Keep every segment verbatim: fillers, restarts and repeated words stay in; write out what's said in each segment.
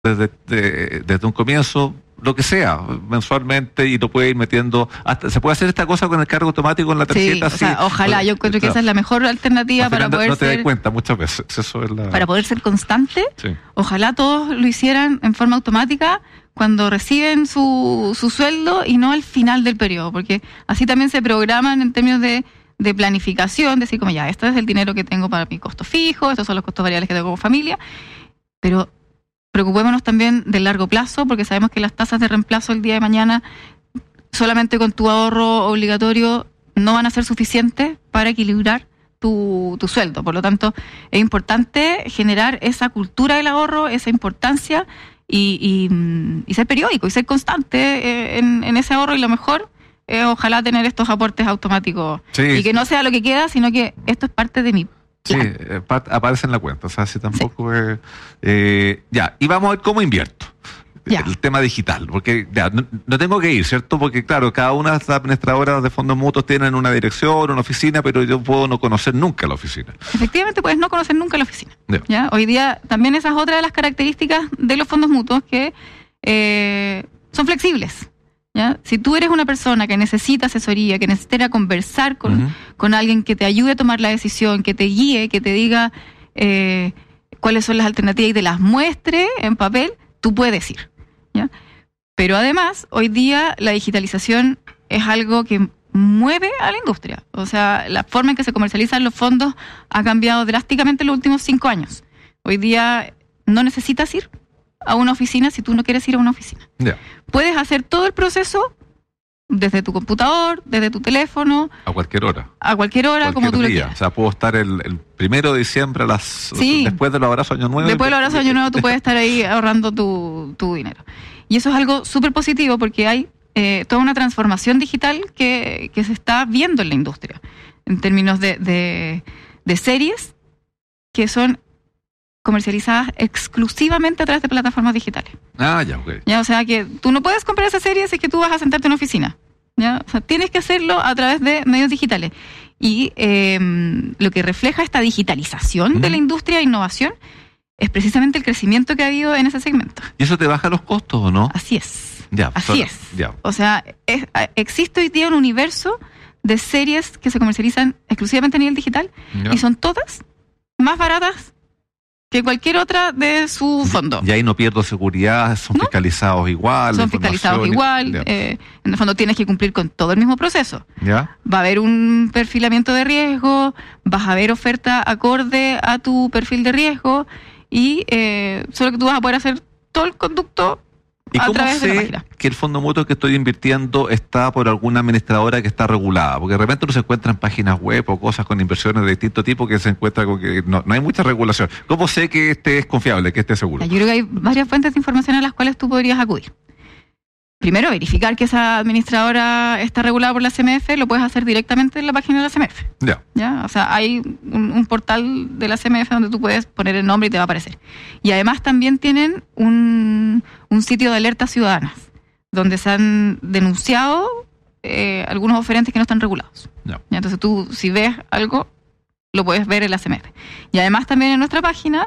desde, de, desde un comienzo, lo que sea, mensualmente, y lo puede ir metiendo, hasta se puede hacer esta cosa con el cargo automático en la tarjeta. Sí, o sea, sí, ojalá, pues, yo encuentro claro, que esa es la mejor alternativa para no, poder no te ser, das cuenta muchas veces, eso es la... para poder ser constante. Sí. Ojalá todos lo hicieran en forma automática cuando reciben su, su sueldo y no al final del periodo, porque así también se programan en términos de, de planificación, decir como ya, este es el dinero que tengo para mi costo fijo, estos son los costos variables que tengo como familia, pero preocupémonos también del largo plazo, porque sabemos que las tasas de reemplazo el día de mañana, solamente con tu ahorro obligatorio, no van a ser suficientes para equilibrar tu, tu sueldo. Por lo tanto, es importante generar esa cultura del ahorro, esa importancia, y, y, y ser periódico, y ser constante en, en ese ahorro, y lo mejor es ojalá tener estos aportes automáticos. Sí. Y que no sea lo que queda, sino que esto es parte de mi plan. Sí, eh, aparece en la cuenta, o sea, si tampoco sí. es... Eh, ya, y vamos a ver cómo invierto. Ya. El tema digital, porque ya, no, no tengo que ir, ¿cierto? Porque claro, cada una de las administradoras de fondos mutuos tienen una dirección, una oficina, pero yo puedo no conocer nunca la oficina. Efectivamente, puedes no conocer nunca la oficina. Ya. ¿Ya? Hoy día también esa es otra de las características de los fondos mutuos, que eh, son flexibles. ¿Ya? Si tú eres una persona que necesita asesoría, que necesita conversar con, uh-huh. con alguien que te ayude a tomar la decisión, que te guíe, que te diga eh, cuáles son las alternativas y te las muestre en papel, tú puedes ir. ¿Ya? Pero además, hoy día la digitalización es algo que mueve a la industria. O sea, la forma en que se comercializan los fondos ha cambiado drásticamente en los últimos cinco años. Hoy día no necesitas ir a una oficina si tú no quieres ir a una oficina. Yeah. Puedes hacer todo el proceso desde tu computador, desde tu teléfono. A cualquier hora. A cualquier hora, cualquier como tú día. lo quieras. O sea, puedo estar el, el primero de diciembre a las... Sí. Después de los abrazos Año Nuevo. Después de los abrazos Año Nuevo tú puedes estar ahí ahorrando tu, tu dinero. Y eso es algo súper positivo, porque hay eh, toda una transformación digital que, que se está viendo en la industria. En términos de, de, de series que son comercializadas exclusivamente a través de plataformas digitales. Ah, ya, ok. Ya, o sea que tú no puedes comprar esa serie si es que tú vas a sentarte en una oficina. ¿Ya? O sea, tienes que hacerlo a través de medios digitales. Y eh, lo que refleja esta digitalización uh-huh. de la industria e innovación es precisamente el crecimiento que ha habido en ese segmento. ¿Y eso te baja los costos o no? Así es. Ya, Así solo, es. Ya. O sea, es, existe hoy día un universo de series que se comercializan exclusivamente a nivel digital ya. Y son todas más baratas que cualquier otra de su fondo. Y ahí no pierdo seguridad, son ¿no? fiscalizados igual. Son fiscalizados igual. Eh, en el fondo tienes que cumplir con todo el mismo proceso. ¿Ya? Va a haber un perfilamiento de riesgo, vas a ver oferta acorde a tu perfil de riesgo, y eh, solo que tú vas a poder hacer todo el conducto ¿Y a cómo través sé de la página. Que el fondo mutuo que estoy invirtiendo está por alguna administradora que está regulada? Porque de repente uno se encuentra en páginas web o cosas con inversiones de distinto tipo que se encuentra con que no, no hay mucha regulación. ¿Cómo sé que este es confiable, que este es seguro? Yo creo que hay varias fuentes de información a las cuales tú podrías acudir. Primero, verificar que esa administradora está regulada por la C M F, lo puedes hacer directamente en la página de la C M F. Ya. ¿Ya? O sea, hay un, un portal de la C M F donde tú puedes poner el nombre y te va a aparecer. Y además también tienen un, un sitio de alertas ciudadanas, donde se han denunciado eh, algunos oferentes que no están regulados. Ya. ¿Ya? Entonces tú, si ves algo, lo puedes ver en la C M F. Y además también en nuestra página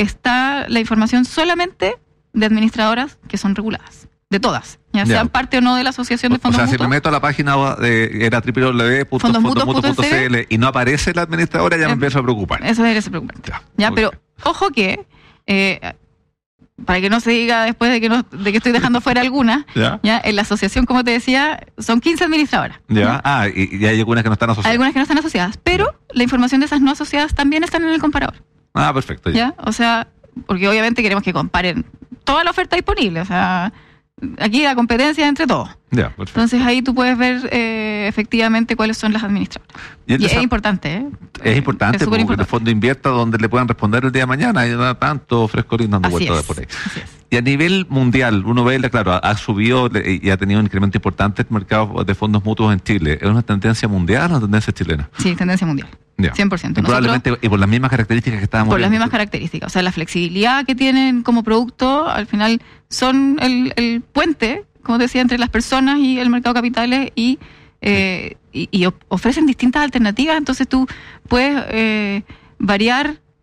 está la información solamente de administradoras que son reguladas. De todas, ya sean ya. parte o no de la asociación de fondos mutuos. O sea, mutuos. Si me meto a la página de era doble u doble u doble u punto fondos mutuos punto c l y no aparece la administradora, ya eh, me empiezo a preocupar. Eso debería ser preocupante. Ya, ya okay. Pero ojo que, eh, para que no se diga después de que no, de que estoy dejando fuera alguna, ¿ya? Ya, en la asociación, como te decía, son quince administradoras. Ya, ¿ya? Ah, y, y hay algunas que no están asociadas. Hay algunas que no están asociadas, pero ya. La información de esas no asociadas también están en el comparador. Ah, perfecto. Ya, ya, o sea, porque obviamente queremos que comparen toda la oferta disponible, o sea... Aquí la competencia entre todos. Ya, entonces ahí tú puedes ver eh, efectivamente cuáles son las administradoras. Y, y es esa, importante, ¿eh? Es importante, es porque importante. El fondo invierta donde le puedan responder el día de mañana y no tanto frescolín dando vueltas por ahí. Y a nivel mundial, uno ve, claro, ha, ha subido y ha tenido un incremento importante el mercado de fondos mutuos en Chile. ¿Es una tendencia mundial o una tendencia chilena? Sí, tendencia mundial. Ya. cien por ciento. Y probablemente y por las mismas características que estábamos Por viendo. las mismas características. O sea, la flexibilidad que tienen como producto, al final, son el, el puente, como decía, entre las personas y el mercado de capitales, y, eh, y, y ofrecen distintas alternativas. Entonces tú puedes eh, variar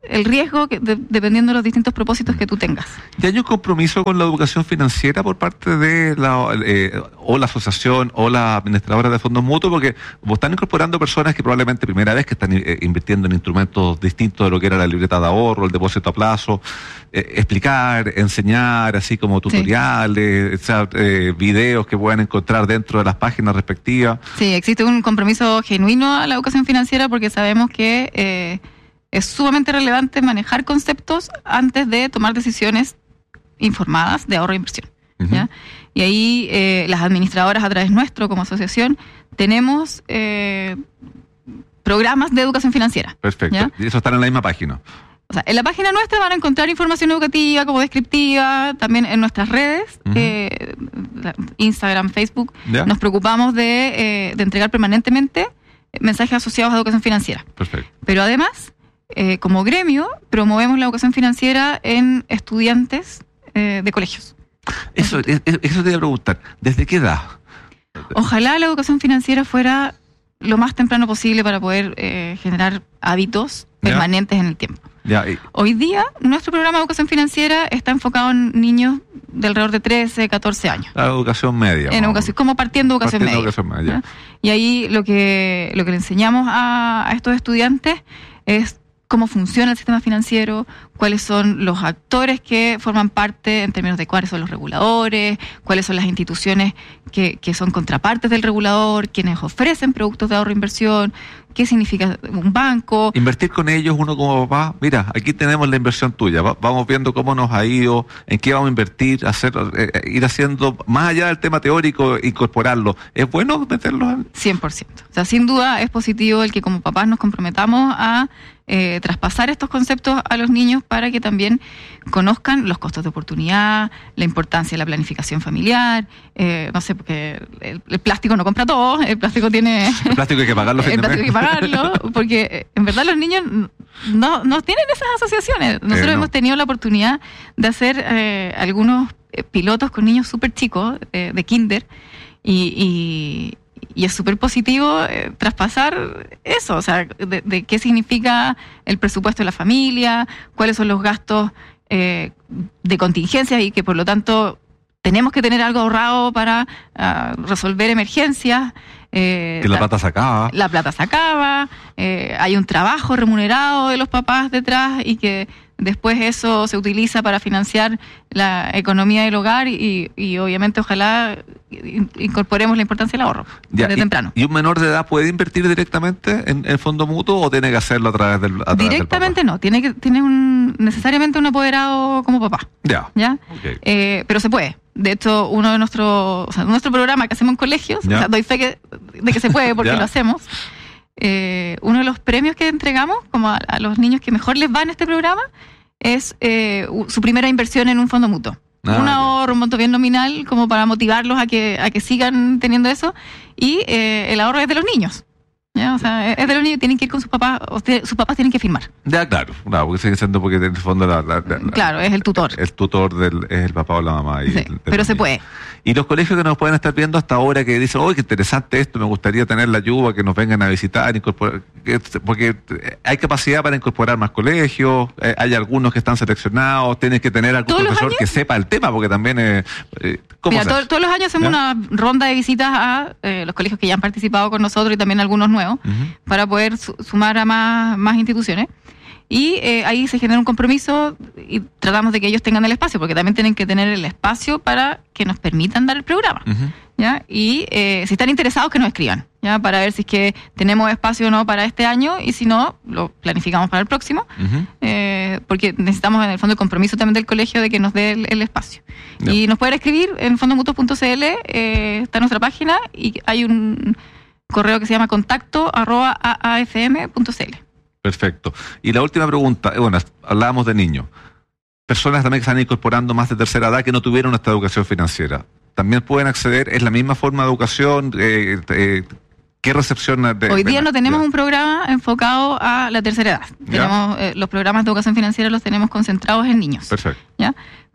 el riesgo que, de, dependiendo de los distintos propósitos que tú tengas. ¿Y hay un compromiso con la educación financiera por parte de la eh, o la asociación o la administradora de fondos mutuos? Porque vos están incorporando personas que probablemente primera vez que están eh, invirtiendo en instrumentos distintos de lo que era la libreta de ahorro, el depósito a plazo, eh, explicar, enseñar, así como tutoriales, sí. o sea, eh, videos que puedan encontrar dentro de las páginas respectivas. Sí, existe un compromiso genuino a la educación financiera porque sabemos que eh, es sumamente relevante manejar conceptos antes de tomar decisiones informadas de ahorro e inversión. Uh-huh. ¿Ya? Y ahí eh, las administradoras a través nuestro como asociación tenemos eh, programas de educación financiera. Perfecto. ¿Ya? Y eso está en la misma página. O sea, en la página nuestra van a encontrar información educativa como descriptiva, también en nuestras redes, uh-huh. eh, Instagram, Facebook. ¿Ya? Nos preocupamos de, eh, de entregar permanentemente mensajes asociados a educación financiera. Perfecto. Pero además, eh, como gremio, promovemos la educación financiera en estudiantes eh, de colegios. Eso, eso, eso te iba a preguntar, ¿desde qué edad? Ojalá la educación financiera fuera lo más temprano posible para poder eh, generar hábitos ¿Ya? permanentes en el tiempo. Ya, y... Hoy día, nuestro programa de educación financiera está enfocado en niños de alrededor de trece, catorce años. La educación media. En educación, como partiendo de educación partiendo media. Educación media. Y ahí lo que, lo que le enseñamos a, a estos estudiantes es cómo funciona el sistema financiero, cuáles son los actores que forman parte en términos de cuáles son los reguladores, cuáles son las instituciones que, que son contrapartes del regulador, quienes ofrecen productos de ahorro e inversión, qué significa un banco. Invertir con ellos, uno como papá, mira, aquí tenemos la inversión tuya, Va, vamos viendo cómo nos ha ido, en qué vamos a invertir, hacer, eh, ir haciendo, más allá del tema teórico, incorporarlo. ¿Es bueno meterlo en...? cien por ciento. O sea, sin duda es positivo el que como papás nos comprometamos a Eh, traspasar estos conceptos a los niños para que también conozcan los costos de oportunidad, la importancia de la planificación familiar, eh, no sé, porque el, el plástico no compra todo, el plástico tiene... El plástico hay que pagarlo. El plástico hay que pagarlo, porque en verdad los niños no, no tienen esas asociaciones. Nosotros eh, no. hemos tenido la oportunidad de hacer eh, algunos pilotos con niños súper chicos, eh, de kinder, y... y Y es súper positivo eh, traspasar eso, o sea, de, de qué significa el presupuesto de la familia, cuáles son los gastos eh, de contingencia y que por lo tanto tenemos que tener algo ahorrado para uh, resolver emergencias. Eh, que la, la plata se acaba. La plata se acaba, eh, hay un trabajo remunerado de los papás detrás y que después eso se utiliza para financiar la economía del hogar y, y obviamente ojalá incorporemos la importancia del ahorro ya, desde y, temprano. ¿Y un menor de edad puede invertir directamente en el fondo mutuo o tiene que hacerlo a través del a través Directamente del no, tiene que tiene un necesariamente un apoderado como papá. Ya. ¿Ya? Okay. Eh, pero se puede. De hecho, uno de nuestros, o sea, nuestro programa que hacemos en colegios, o sea, doy fe que, de que se puede porque lo hacemos. Eh, uno de los premios que entregamos, como a, a los niños que mejor les va en este programa, es eh, su primera inversión en un fondo mutuo. Ah, un ahorro, un monto bien nominal, como para motivarlos a que a que sigan teniendo eso. Y eh, el ahorro es de los niños. ¿Ya? O sea, es de los niños, tienen que ir con sus papás, o te, sus papás tienen que firmar. Ya, claro, claro, porque sigue siendo porque en el fondo la, la, la, claro, es el tutor. El tutor del, es el papá o la mamá. Y sí, el, pero se puede. Y los colegios que nos pueden estar viendo hasta ahora que dicen, oh, qué interesante esto, me gustaría tener la ayuda, que nos vengan a visitar, incorporar, porque hay capacidad para incorporar más colegios, hay algunos que están seleccionados, tienes que tener algún profesor que sepa el tema, porque también es... ¿Cómo Mira, todo, todos los años hacemos ¿Ya? una ronda de visitas a eh, los colegios que ya han participado con nosotros y también algunos nuevos, uh-huh. para poder su- sumar a más, más instituciones. Y eh, ahí se genera un compromiso y tratamos de que ellos tengan el espacio, porque también tienen que tener el espacio para que nos permitan dar el programa. Uh-huh. ¿Ya? Y eh, si están interesados, que nos escriban, ¿ya? Para ver si es que tenemos espacio o no para este año, y si no, lo planificamos para el próximo, uh-huh. eh, porque necesitamos en el fondo el compromiso también del colegio de que nos dé el, el espacio. Yeah. Y nos pueden escribir en fondomutuos punto c l, eh, está nuestra página, y hay un correo que se llama contacto arroba a a f m punto c l. Perfecto. Y la última pregunta, bueno, hablábamos de niños. Personas también que están incorporando más de tercera edad que no tuvieron esta educación financiera. ¿También pueden acceder? ¿Es la misma forma de educación? Eh, eh, ¿Qué recepción? De, Hoy día no tenemos ya. un programa enfocado a la tercera edad. Tenemos eh, los programas de educación financiera los tenemos concentrados en niños. Perfecto. ¿Ya?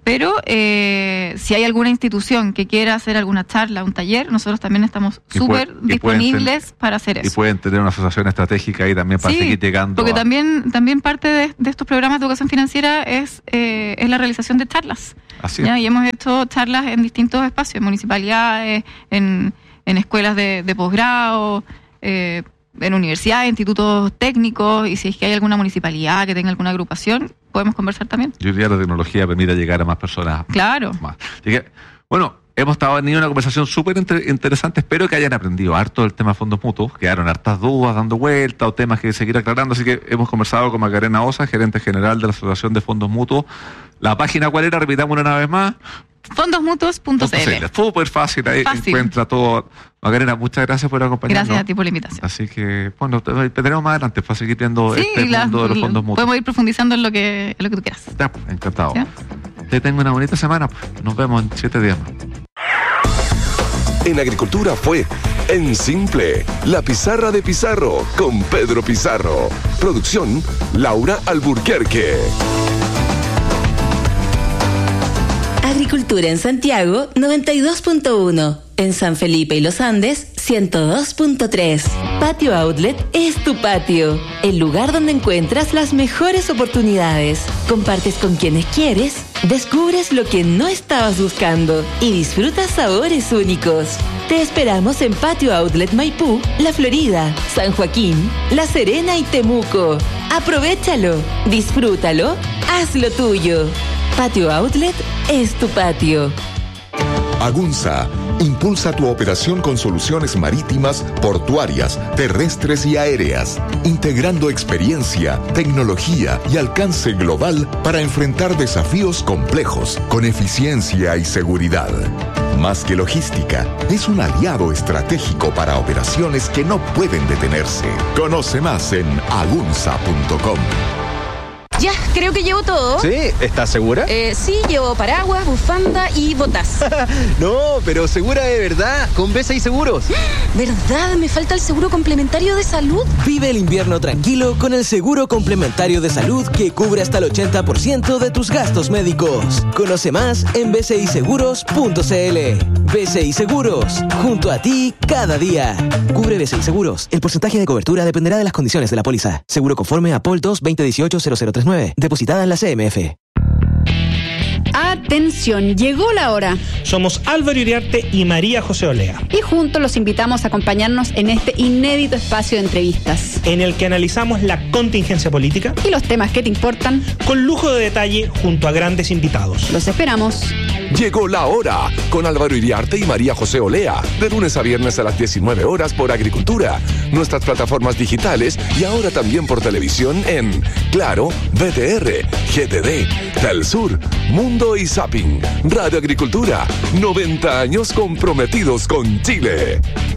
Pero eh, si hay alguna institución que quiera hacer alguna charla, un taller, nosotros también estamos súper disponibles ten, para hacer eso. Y pueden tener una asociación estratégica ahí también para sí, seguir llegando. Porque a... también, también parte de, de estos programas de educación financiera es, eh, es la realización de charlas. Así ¿ya? Y hemos hecho charlas en distintos espacios, en municipalidades, en, en escuelas de, de posgrado, eh, en universidades, institutos técnicos, y si es que hay alguna municipalidad que tenga alguna agrupación, podemos conversar también. Yo diría que la tecnología permite llegar a más personas. Claro. Más. Que, bueno, hemos estado teniendo una conversación súper inter- interesante. Espero que hayan aprendido harto del tema fondos mutuos. Quedaron hartas dudas dando vueltas o temas que seguir aclarando. Así que hemos conversado con Macarena Osa, gerente general de la Asociación de Fondos Mutuos. La página, ¿cuál era? Repitamos una vez más. fondos mutuos punto c l. Súper fácil, ahí fácil. Encuentra todo. Macarena, muchas gracias por acompañarnos. Gracias a ti por la invitación. Así que, bueno, tenemos más adelante para seguir viendo sí, este la, mundo de los fondos mutuos. Podemos ir profundizando en lo que, en lo que tú quieras. Ya, pues, encantado. ¿Ya? Te tengo una bonita semana. Pues. Nos vemos en siete días más. En Agricultura fue En Simple, la pizarra de Pizarro con Pedro Pizarro. Producción, Laura Alburquerque. Agricultura en Santiago, noventa y dos punto uno. En San Felipe y Los Andes, ciento dos punto tres. Patio Outlet es tu patio, el lugar donde encuentras las mejores oportunidades. Compartes con quienes quieres, descubres lo que no estabas buscando y disfrutas sabores únicos. Te esperamos en Patio Outlet Maipú, La Florida, San Joaquín, La Serena y Temuco. Aprovéchalo, disfrútalo, hazlo tuyo. Patio Outlet es tu patio. Agunza impulsa tu operación con soluciones marítimas, portuarias, terrestres y aéreas, integrando experiencia, tecnología y alcance global para enfrentar desafíos complejos con eficiencia y seguridad. Más que logística, es un aliado estratégico para operaciones que no pueden detenerse. Conoce más en agunza punto com. Ya, creo que llevo todo. ¿Sí? ¿Estás segura? Eh, sí, llevo paraguas, bufanda y botas. No, pero segura de verdad, con B S I Seguros. ¿Verdad? Me falta el seguro complementario de salud. Vive el invierno tranquilo con el seguro complementario de salud que cubre hasta el ochenta por ciento de tus gastos médicos. Conoce más en b c i seguros punto c l. B S I Seguros, junto a ti cada día. Cubre B S I Seguros. El porcentaje de cobertura dependerá de las condiciones de la póliza. Seguro conforme a P O L dos veinte dieciocho cero cero tres nueve. Depositada en la C M F. Atención, llegó la hora. Somos Álvaro Iriarte y María José Olea. Y juntos los invitamos a acompañarnos en este inédito espacio de entrevistas, en el que analizamos la contingencia política y los temas que te importan, con lujo de detalle junto a grandes invitados. Los esperamos. Llegó la hora con Álvaro Iriarte y María José Olea, de lunes a viernes a las diecinueve horas por Agricultura, nuestras plataformas digitales y ahora también por televisión en Claro, B T R, G T D, Telsur, Mundo y Zapping. Radio Agricultura, noventa años comprometidos con Chile.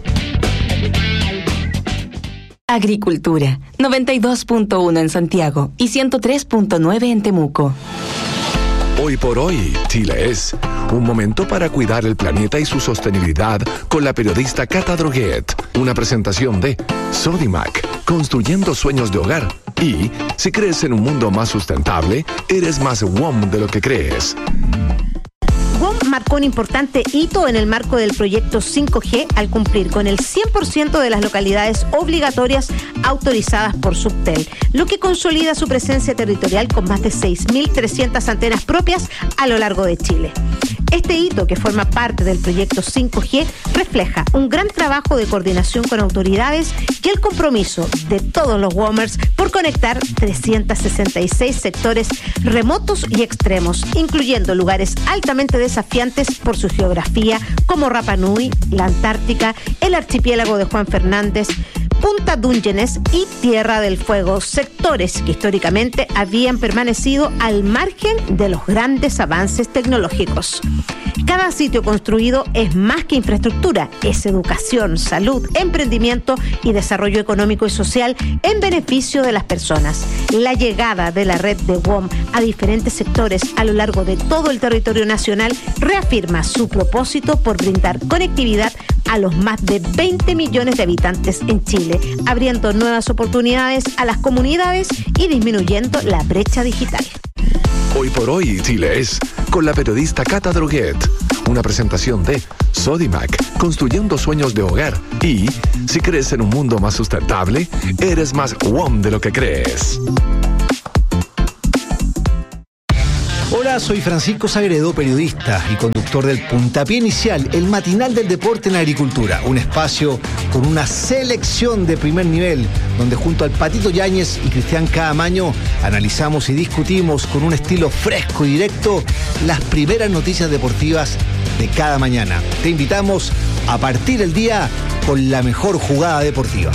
Agricultura, noventa y dos punto uno en Santiago y ciento tres punto nueve en Temuco. Hoy por hoy, Chile es un momento para cuidar el planeta y su sostenibilidad con la periodista Cata Droguet. Una presentación de Sodimac, construyendo sueños de hogar. Y, si crees en un mundo más sustentable, eres más W O M de lo que crees. W O M marcó un importante hito en el marco del proyecto cinco G al cumplir con el cien por ciento de las localidades obligatorias autorizadas por Subtel, lo que consolida su presencia territorial con más de seis mil trescientas antenas propias a lo largo de Chile. Este hito, que forma parte del proyecto cinco G, refleja un gran trabajo de coordinación con autoridades y el compromiso de todos los WOMers por conectar trescientos sesenta y seis sectores remotos y extremos, incluyendo lugares altamente desafiantes por su geografía, como Rapa Nui, la Antártica, el archipiélago de Juan Fernández, Punta Dungeones y Tierra del Fuego, sectores que históricamente habían permanecido al margen de los grandes avances tecnológicos. Cada sitio construido es más que infraestructura, es educación, salud, emprendimiento y desarrollo económico y social en beneficio de las personas. La llegada de la red de W O M a diferentes sectores a lo largo de todo el territorio nacional reafirma su propósito por brindar conectividad a los más de veinte millones de habitantes en Chile, abriendo nuevas oportunidades a las comunidades y disminuyendo la brecha digital. Hoy por hoy, Chile es con la periodista Cata Droguet. Una presentación de Sodimac, construyendo sueños de hogar. Y si crees en un mundo más sustentable, eres más W O M de lo que crees. Hola, soy Francisco Sagredo, periodista y conductor del Puntapié Inicial, el matinal del deporte en la agricultura. Un espacio con una selección de primer nivel, donde junto al Patito Yáñez y Cristian Caamaño analizamos y discutimos con un estilo fresco y directo las primeras noticias deportivas de cada mañana. Te invitamos a partir el día con la mejor jugada deportiva.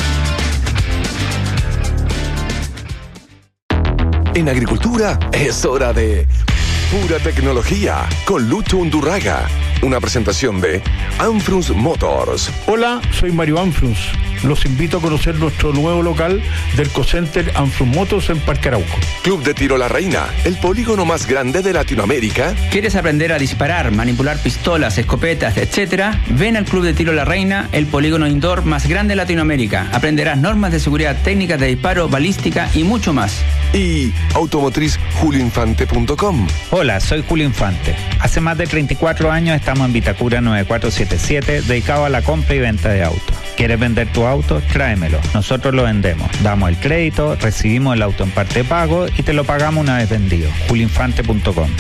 En agricultura es hora de Pura Tecnología con Lucho Undurraga. Una presentación de Anfrus Motors. Hola, soy Mario Anfrus. Los invito a conocer nuestro nuevo local del Co-Center Anfrus Motors en Parque Arauco. Club de Tiro La Reina, el polígono más grande de Latinoamérica. ¿Quieres aprender a disparar, manipular pistolas, escopetas, etcétera? Ven al Club de Tiro La Reina, el polígono indoor más grande de Latinoamérica. Aprenderás normas de seguridad, técnicas de disparo, balística y mucho más. Y automotriz julio infante punto com. Hola, soy Julio Infante. Hace más de treinta y cuatro años estamos en Vitacura nueve cuatro siete siete, dedicado a la compra y venta de autos. ¿Quieres vender tu auto? Tráemelo. Nosotros lo vendemos. Damos el crédito, recibimos el auto en parte de pago y te lo pagamos una vez vendido. julio infante punto com.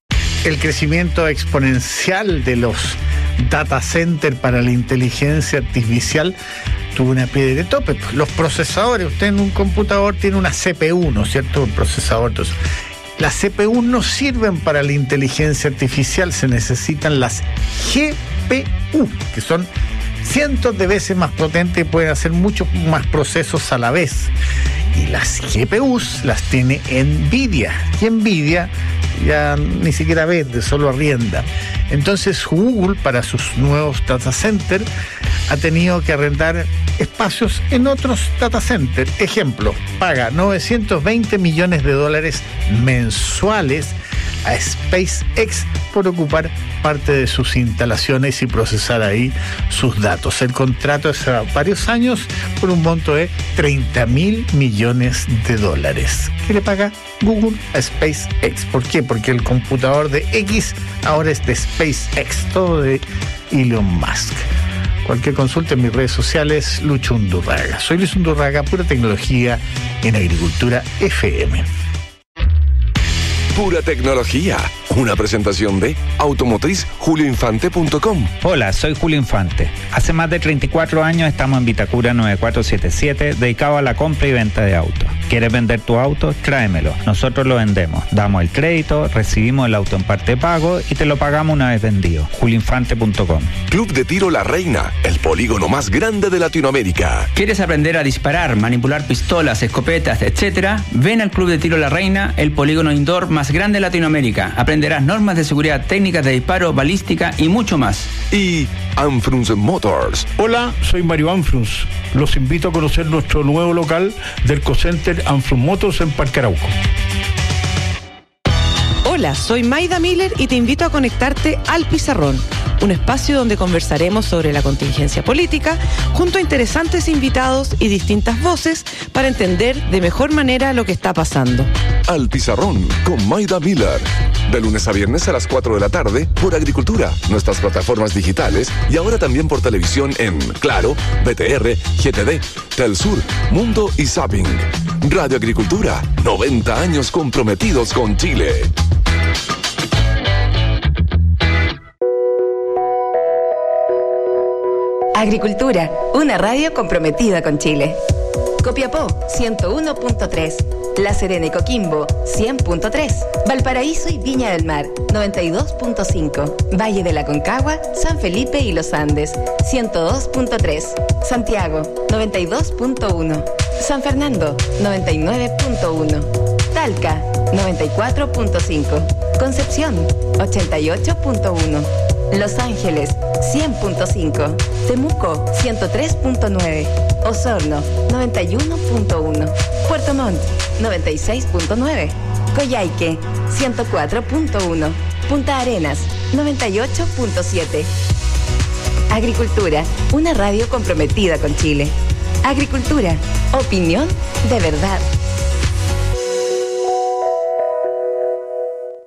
El crecimiento exponencial de los data centers para la inteligencia artificial tuvo una piedra de tope. Los procesadores, usted en un computador tiene una C P U, ¿no es cierto? Un procesador. Entonces, las C P U no sirven para la inteligencia artificial, se necesitan las G P U, que son cientos de veces más potentes y pueden hacer muchos más procesos a la vez. Y las G P Us las tiene Nvidia. Y Nvidia ya ni siquiera vende, solo arrienda. Entonces Google, para sus nuevos data centers, ha tenido que arrendar espacios en otros data centers. Ejemplo, paga novecientos veinte millones de dólares mensuales a SpaceX por ocupar parte de sus instalaciones y procesar ahí sus datos. El contrato es a varios años por un monto de treinta mil millones de dólares. ¿Qué le paga Google a SpaceX? ¿Por qué? Porque el computador de X ahora es de SpaceX, todo de Elon Musk. Cualquier consulta en mis redes sociales, Lucho Undurraga. Soy Luis Undurraga, Pura Tecnología en Agricultura F M. Pura Tecnología, una presentación de automotriz julio infante punto com. Hola, soy Julio Infante. Hace más de treinta y cuatro años estamos en Vitacura nueve cuatro siete siete, dedicado a la compra y venta de autos. ¿Quieres vender tu auto? Tráemelo. Nosotros lo vendemos. Damos el crédito, recibimos el auto en parte de pago y te lo pagamos una vez vendido. julio infante punto com. Club de Tiro La Reina, el polígono más grande de Latinoamérica. ¿Quieres aprender a disparar, manipular pistolas, escopetas, etcétera? Ven al Club de Tiro La Reina, el polígono indoor más grande de Latinoamérica. Aprenderás normas de seguridad, técnicas de disparo, balística y mucho más. Y Anfrus Motors. Hola, soy Mario Anfrus. Los invito a conocer nuestro nuevo local del Co-Center Anfrus Motors en Parque Arauco. Hola, soy Maida Miller y te invito a conectarte al Pizarrón, un espacio donde conversaremos sobre la contingencia política junto a interesantes invitados y distintas voces para entender de mejor manera lo que está pasando. Al Pizarrón con Maida Miller, de lunes a viernes a las cuatro de la tarde por Agricultura, nuestras plataformas digitales y ahora también por televisión en Claro, B T R, G T D, Telsur, Mundo y Zapping. Radio Agricultura, noventa años comprometidos con Chile. Agricultura, una radio comprometida con Chile. Copiapó, ciento uno punto tres. La Serena y Coquimbo, cien punto tres. Valparaíso y Viña del Mar, noventa y dos punto cinco. Valle de la Concagua, San Felipe y Los Andes, ciento dos punto tres. Santiago, noventa y dos punto uno. San Fernando, noventa y nueve punto uno. Talca, noventa y cuatro punto cinco. Concepción, ochenta y ocho punto uno. Los Ángeles, cien punto cinco. Temuco, ciento tres punto nueve. Osorno, noventa y uno punto uno. Puerto Montt, noventa y seis punto nueve. Coyhaique, ciento cuatro punto uno. Punta Arenas, noventa y ocho punto siete. Agricultura, una radio comprometida con Chile. Agricultura, opinión de verdad.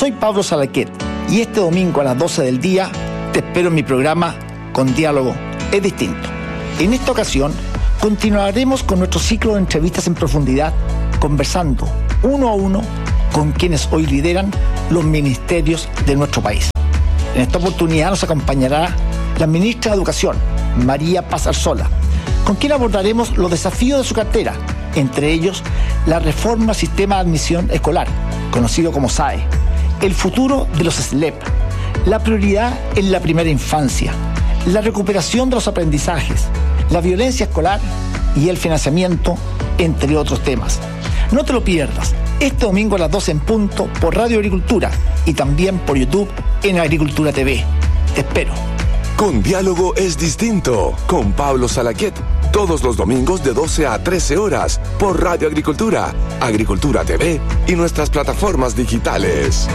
Soy Pablo Salaquet y este domingo a las doce del día te espero en mi programa Con Diálogo es Distinto. En esta ocasión continuaremos con nuestro ciclo de entrevistas en profundidad, conversando uno a uno con quienes hoy lideran los ministerios de nuestro país. En esta oportunidad nos acompañará la ministra de Educación, María Paz Arzola, con quien abordaremos los desafíos de su cartera, entre ellos la reforma al sistema de admisión escolar, conocido como S A E, el futuro de los S L E P, la prioridad en la primera infancia, la recuperación de los aprendizajes, la violencia escolar y el financiamiento, entre otros temas. No te lo pierdas, este domingo a las doce en punto por Radio Agricultura y también por YouTube en Agricultura T V. Te espero. Con Diálogo es Distinto, con Pablo Salaquet, todos los domingos de doce a trece horas por Radio Agricultura, Agricultura T V y nuestras plataformas digitales.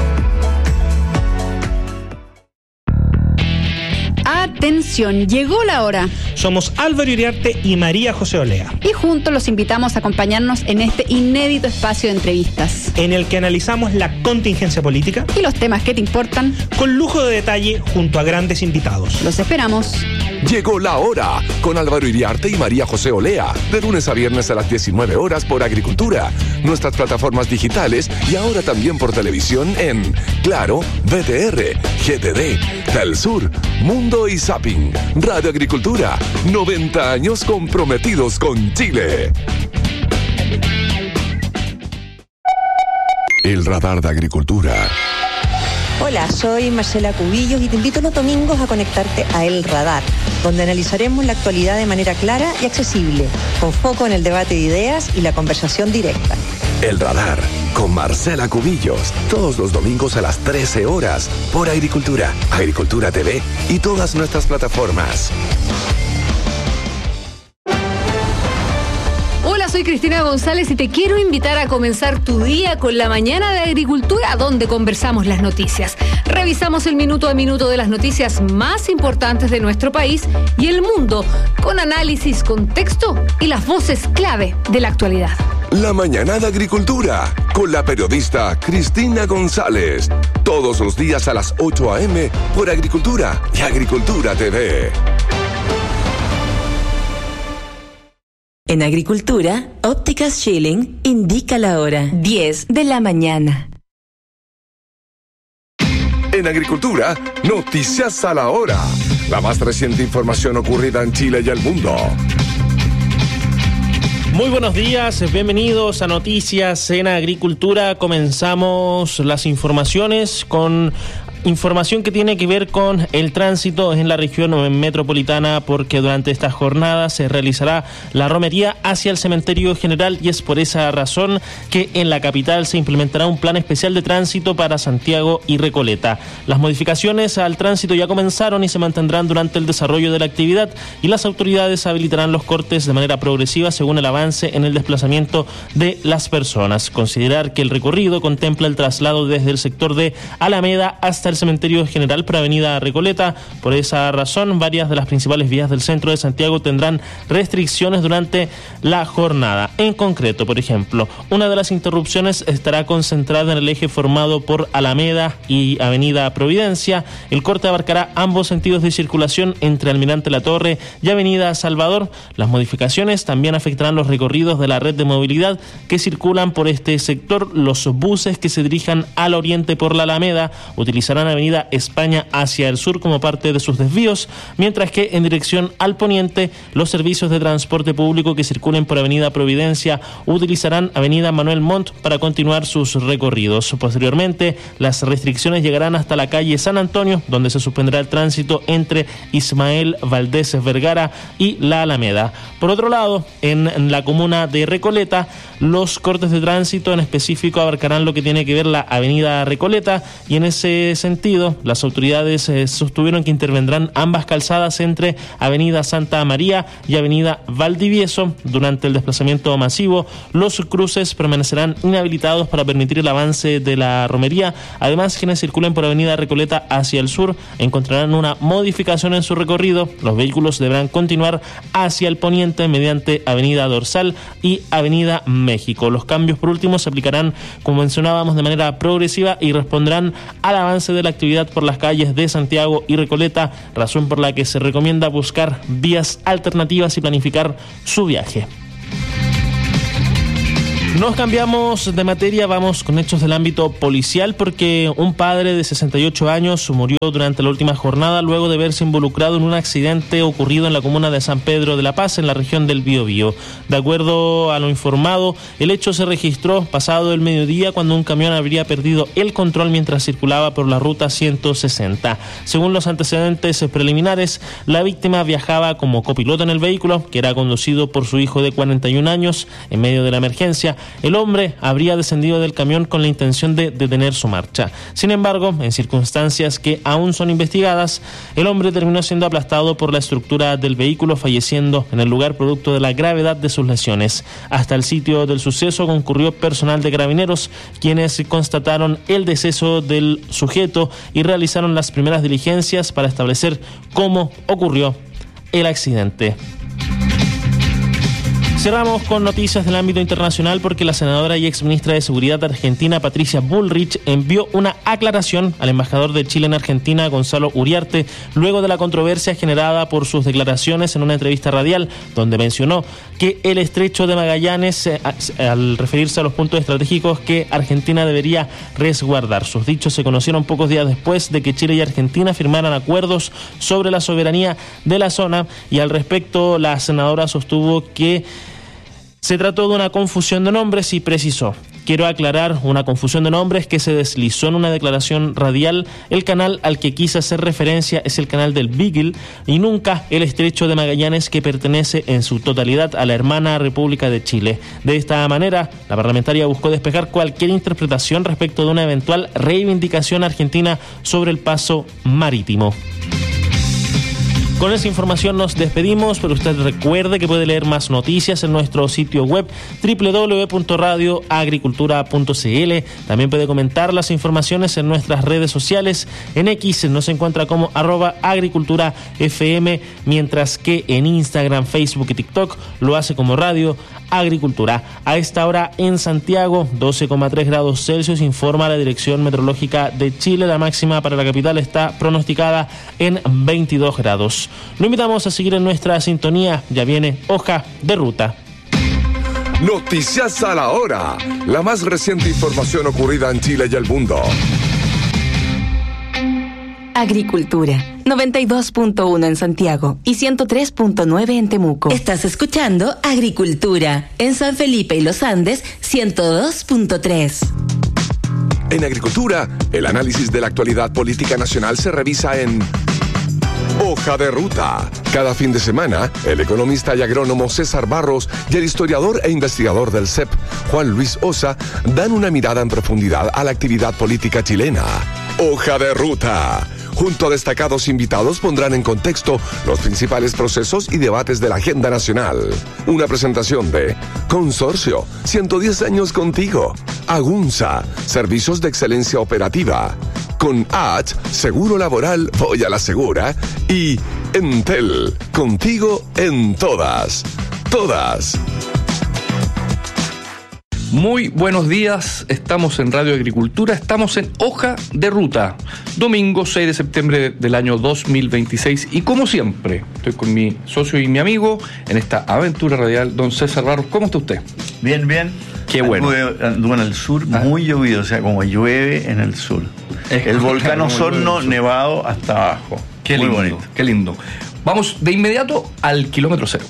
Atención, llegó la hora. Somos Álvaro Iriarte y María José Olea. Y juntos los invitamos a acompañarnos en este inédito espacio de entrevistas, en el que analizamos la contingencia política y los temas que te importan, con lujo de detalle junto a grandes invitados. Los esperamos. Llegó la hora con Álvaro Iriarte y María José Olea, de lunes a viernes a las diecinueve horas por Agricultura, nuestras plataformas digitales y ahora también por televisión en Claro, V T R, G T D, Telsur, Mundo y Zapping. Radio Agricultura, noventa años comprometidos con Chile. El radar de Agricultura. Hola, soy Marcela Cubillos y te invito los domingos a conectarte a El Radar, donde analizaremos la actualidad de manera clara y accesible, con foco en el debate de ideas y la conversación directa. El Radar, con Marcela Cubillos, todos los domingos a las trece horas, por Agricultura, Agricultura T V y todas nuestras plataformas. Hola, soy Cristina González y te quiero invitar a comenzar tu día con la mañana de Agricultura, donde conversamos las noticias. Revisamos el minuto a minuto de las noticias más importantes de nuestro país y el mundo, con análisis, contexto y las voces clave de la actualidad. La mañana de Agricultura, con la periodista Cristina González. Todos los días a las ocho a eme por Agricultura y Agricultura T V. En Agricultura, Ópticas Schilling indica la hora, diez de la mañana. En Agricultura, noticias a la hora. La más reciente información ocurrida en Chile y el mundo. Muy buenos días, bienvenidos a Noticias en Agricultura. Comenzamos las informaciones con información que tiene que ver con el tránsito en la región metropolitana, porque durante esta jornada se realizará la romería hacia el cementerio general y es por esa razón que en la capital se implementará un plan especial de tránsito para Santiago y Recoleta. Las modificaciones al tránsito ya comenzaron y se mantendrán durante el desarrollo de la actividad y las autoridades habilitarán los cortes de manera progresiva según el avance en el desplazamiento de las personas. Considerar que el recorrido contempla el traslado desde el sector de Alameda hasta el cementerio general por avenida Recoleta. Por esa razón, varias de las principales vías del centro de Santiago tendrán restricciones durante la jornada. En concreto, por ejemplo, una de las interrupciones estará concentrada en el eje formado por Alameda y avenida Providencia. El corte abarcará ambos sentidos de circulación entre Almirante La Torre y avenida Salvador. Las modificaciones también afectarán los recorridos de la red de movilidad que circulan por este sector. Los buses que se dirijan al oriente por la Alameda utilizarán avenida España hacia el sur como parte de sus desvíos, mientras que en dirección al poniente los servicios de transporte público que circulen por avenida Providencia utilizarán avenida Manuel Montt para continuar sus recorridos. Posteriormente, las restricciones llegarán hasta la calle San Antonio, donde se suspenderá el tránsito entre Ismael Valdés Vergara y la Alameda. Por otro lado, en la comuna de Recoleta, los cortes de tránsito en específico abarcarán lo que tiene que ver la avenida Recoleta y en ese sentido sentido, las autoridades eh, sostuvieron que intervendrán ambas calzadas entre Avenida Santa María y Avenida Valdivieso. Durante el desplazamiento masivo, los cruces permanecerán inhabilitados para permitir el avance de la romería. Además, quienes circulen por Avenida Recoleta hacia el sur encontrarán una modificación en su recorrido. Los vehículos deberán continuar hacia el poniente mediante Avenida Dorsal y Avenida México. Los cambios, por último, se aplicarán, como mencionábamos, de manera progresiva y responderán al avance de la actividad por las calles de Santiago y Recoleta, razón por la que se recomienda buscar vías alternativas y planificar su viaje. Nos cambiamos de materia, vamos con hechos del ámbito policial, porque un padre de sesenta y ocho años murió durante la última jornada luego de verse involucrado en un accidente ocurrido en la comuna de San Pedro de la Paz, en la región del Biobío. De acuerdo a lo informado, el hecho se registró pasado el mediodía, cuando un camión habría perdido el control mientras circulaba por la ruta ciento sesenta. Según los antecedentes preliminares, la víctima viajaba como copiloto en el vehículo, que era conducido por su hijo de cuarenta y un años. En medio de la emergencia, el hombre habría descendido del camión con la intención de detener su marcha. Sin embargo, en circunstancias que aún son investigadas, el hombre terminó siendo aplastado por la estructura del vehículo, falleciendo en el lugar producto de la gravedad de sus lesiones. Hasta el sitio del suceso concurrió personal de Carabineros, quienes constataron el deceso del sujeto y realizaron las primeras diligencias para establecer cómo ocurrió el accidente. Cerramos con noticias del ámbito internacional, porque la senadora y exministra de Seguridad argentina Patricia Bullrich envió una aclaración al embajador de Chile en Argentina, Gonzalo Uriarte, luego de la controversia generada por sus declaraciones en una entrevista radial, donde mencionó que el estrecho de Magallanes, eh, al referirse a los puntos estratégicos que Argentina debería resguardar. Sus dichos se conocieron pocos días después de que Chile y Argentina firmaran acuerdos sobre la soberanía de la zona, y al respecto la senadora sostuvo que se trató de una confusión de nombres y precisó: quiero aclarar, una confusión de nombres que se deslizó en una declaración radial. El canal al que quise hacer referencia es el canal del Beagle y nunca el estrecho de Magallanes, que pertenece en su totalidad a la hermana República de Chile. De esta manera, la parlamentaria buscó despejar cualquier interpretación respecto de una eventual reivindicación argentina sobre el paso marítimo. Con esa información nos despedimos, pero usted recuerde que puede leer más noticias en nuestro sitio web doble u doble u doble u punto radio agricultura punto c l. También puede comentar las informaciones en nuestras redes sociales. En X nos encuentra como arroba agricultura fm, mientras que en Instagram, Facebook y TikTok lo hace como Radio Agricultura. A esta hora en Santiago, doce coma tres grados Celsius, informa la Dirección Meteorológica de Chile. La máxima para la capital está pronosticada en veintidós grados. Lo invitamos a seguir en nuestra sintonía. Ya viene Hoja de Ruta. Noticias a la hora. La más reciente información ocurrida en Chile y el mundo. Agricultura, noventa y dos punto uno en Santiago y ciento tres punto nueve en Temuco. Estás escuchando Agricultura en San Felipe y Los Andes, ciento dos punto tres. En Agricultura, el análisis de la actualidad política nacional se revisa en Hoja de Ruta. Cada fin de semana, el economista y agrónomo César Barros y el historiador e investigador del C E P, Juan Luis Osa, dan una mirada en profundidad a la actividad política chilena. Hoja de Ruta. Junto a destacados invitados pondrán en contexto los principales procesos y debates de la agenda nacional. Una presentación de Consorcio, ciento diez años contigo. Agunza, servicios de excelencia operativa. Con H, Seguro Laboral, voy a la segura. Y Entel, contigo en todas. Todas. Muy buenos días, estamos en Radio Agricultura, estamos en Hoja de Ruta, domingo seis de septiembre del año dos mil veintiséis, y como siempre, estoy con mi socio y mi amigo en esta aventura radial, don César Barros. ¿Cómo está usted? Bien, bien. Qué bueno. Anduve, anduve en el sur, ah. muy llovido, o sea, como llueve en el sur. Es el volcán Osorno nevado hasta abajo. Qué muy lindo, bonito. Qué lindo. Vamos de inmediato al kilómetro cero.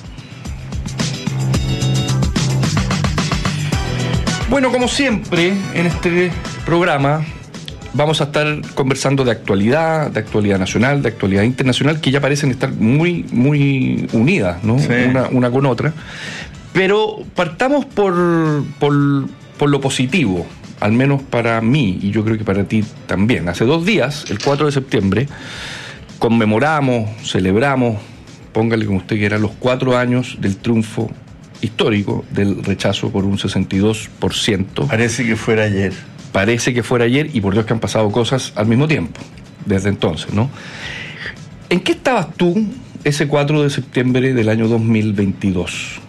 Bueno, como siempre, en este programa vamos a estar conversando de actualidad, de actualidad nacional, de actualidad internacional, que ya parecen estar muy, muy unidas, ¿no? Sí. Una, una con otra. Pero partamos por, por, por lo positivo. al menos para mí, y yo creo que para ti también. Hace dos días, el cuatro de septiembre, conmemoramos, celebramos, póngale como usted quiera, los cuatro años del triunfo histórico del rechazo por un sesenta y dos por ciento. Parece que fuera ayer. Parece que fuera ayer, y por Dios que han pasado cosas al mismo tiempo, desde entonces, ¿no? ¿En qué estabas tú ese cuatro de septiembre del año dos mil veintidós?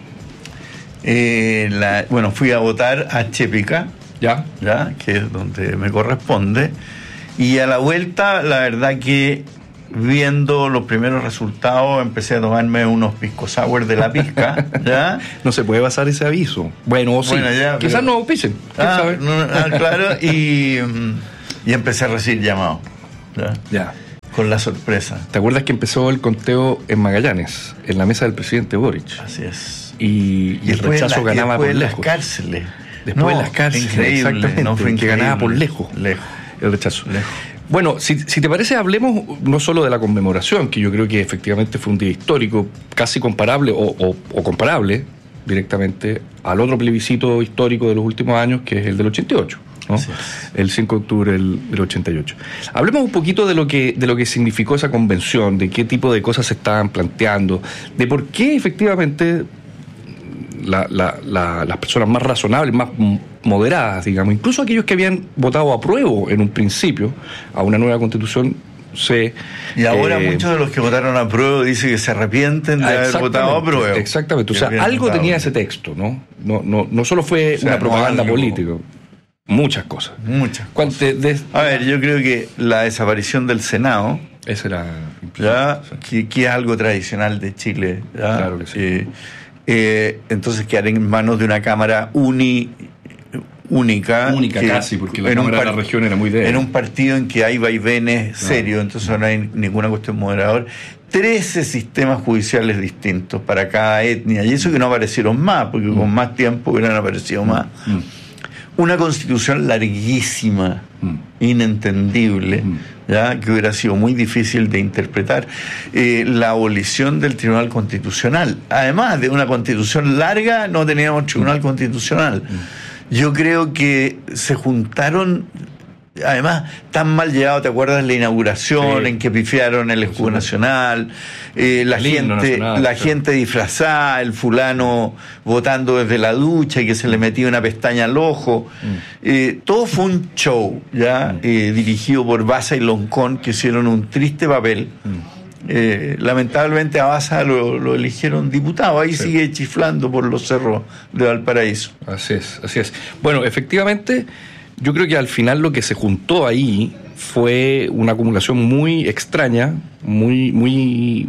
Eh, la, bueno, fui a votar a Chepica, ¿ya? ¿ya? Que es donde me corresponde, y a la vuelta, la verdad que viendo los primeros resultados, empecé a tomarme unos pisco sour de la pizca, ¿ya? No se puede basar ese aviso. Bueno, o sí. Bueno, ya, quizás pero... no pisen. Ah, sabe? No, ah, claro, y, y empecé a recibir llamados, ¿ya? Ya. Con la sorpresa. ¿Te acuerdas que empezó el conteo en Magallanes, en la mesa del presidente Boric? Así es. Y, y el rechazo la, ganaba por lejos. Después de las cárceles. Después no, de las cárceles, increíble, exactamente, no fue que ganaba por lejos. Lejos. El rechazo. Lejos. Bueno, si, si te parece, hablemos no solo de la conmemoración, que yo creo que efectivamente fue un día histórico, casi comparable o, o, o comparable directamente al otro plebiscito histórico de los últimos años, que es el del ochenta y ocho. ¿No? Sí. El cinco de octubre del, del ochenta y ocho. Hablemos un poquito de lo que de lo que significó esa convención, de qué tipo de cosas se estaban planteando, de por qué efectivamente la, la, la, las personas más razonables, más moderadas, digamos, incluso aquellos que habían votado a prueba en un principio a una nueva constitución, se... Y ahora eh, muchos de los que votaron a prueba dicen que se arrepienten de haber votado a prueba. Exactamente, o sea, algo votado. tenía ese texto, ¿no? No, no, no solo fue, o sea, una propaganda no política. Muchas cosas. Muchas cosas. De... A ver, yo creo que la desaparición del Senado, esa era ya, que, que es algo tradicional de Chile, ¿ya? Claro que sí. Eh, eh, entonces quedar en manos de una cámara uni, única. Única casi, porque la cámara de la región era muy débil. En un partido en que hay vaivenes no. serios, entonces no hay ninguna cuestión moderadora. trece sistemas judiciales distintos para cada etnia, y eso que no aparecieron más, porque mm. con más tiempo hubieran aparecido más. Mm. Una constitución larguísima, mm. inentendible, mm. ¿ya? Que hubiera sido muy difícil de interpretar. Eh, la abolición del Tribunal Constitucional. Además de una constitución larga, no teníamos Tribunal mm. Constitucional. Mm. Yo creo que se juntaron... Además, tan mal llevado, ¿te acuerdas la inauguración sí. en que pifiaron el escudo sí. nacional? Eh, la gente nacional, la sí. gente disfrazada, el fulano votando desde la ducha y que se le metía una pestaña al ojo. Mm. Eh, todo fue un show, ¿ya? Mm. Eh, dirigido por Baza y Loncón, que hicieron un triste papel. Mm. Eh, lamentablemente a Baza lo, lo eligieron diputado, ahí sí. sigue chiflando por los cerros de Valparaíso. Así es, así es. Bueno, efectivamente... Yo creo que al final lo que se juntó ahí fue una acumulación muy extraña, muy, muy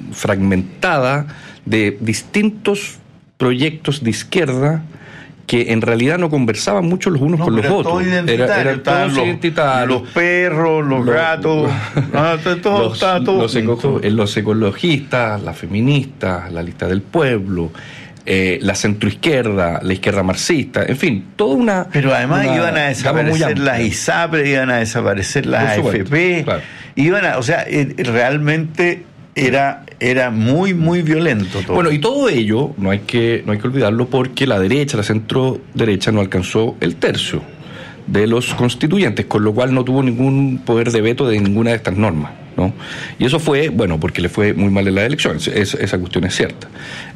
fragmentada de distintos proyectos de izquierda que en realidad no conversaban mucho los unos no, con los otros. Todo era, era todos los, identitarios. Los perros, los, los gatos, ah, todo, los, todo, los, eco, los ecologistas, las feministas, la lista del pueblo. Eh, la centroizquierda, la izquierda marxista, en fin, toda una... Pero además una iban a desaparecer las ISAPRE, iban a desaparecer las A F P, claro. iban a, o sea, eh, realmente era, era muy, muy violento todo. Bueno, y todo ello, no hay que, no hay que olvidarlo, porque la derecha, la centro derecha, no alcanzó el tercio de los constituyentes, con lo cual no tuvo ningún poder de veto de ninguna de estas normas, ¿no? Y eso fue, bueno, porque le fue muy mal en las elecciones, es, esa cuestión es cierta.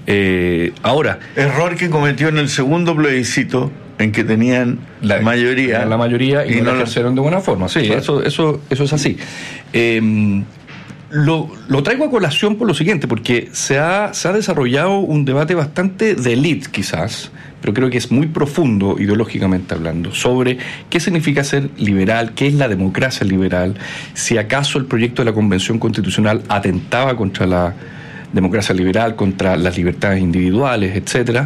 Eh, ahora... Error que cometió en el segundo plebiscito, en que tenían la mayoría. La mayoría y, y no, no la ejercieron de buena forma, sí, claro. eso, eso, eso es así. Eh, lo, lo traigo a colación por lo siguiente, porque se ha, se ha desarrollado un debate bastante de élite, quizás, pero creo que es muy profundo ideológicamente hablando, sobre qué significa ser liberal, qué es la democracia liberal, si acaso el proyecto de la Convención Constitucional atentaba contra la democracia liberal, contra las libertades individuales, etcétera,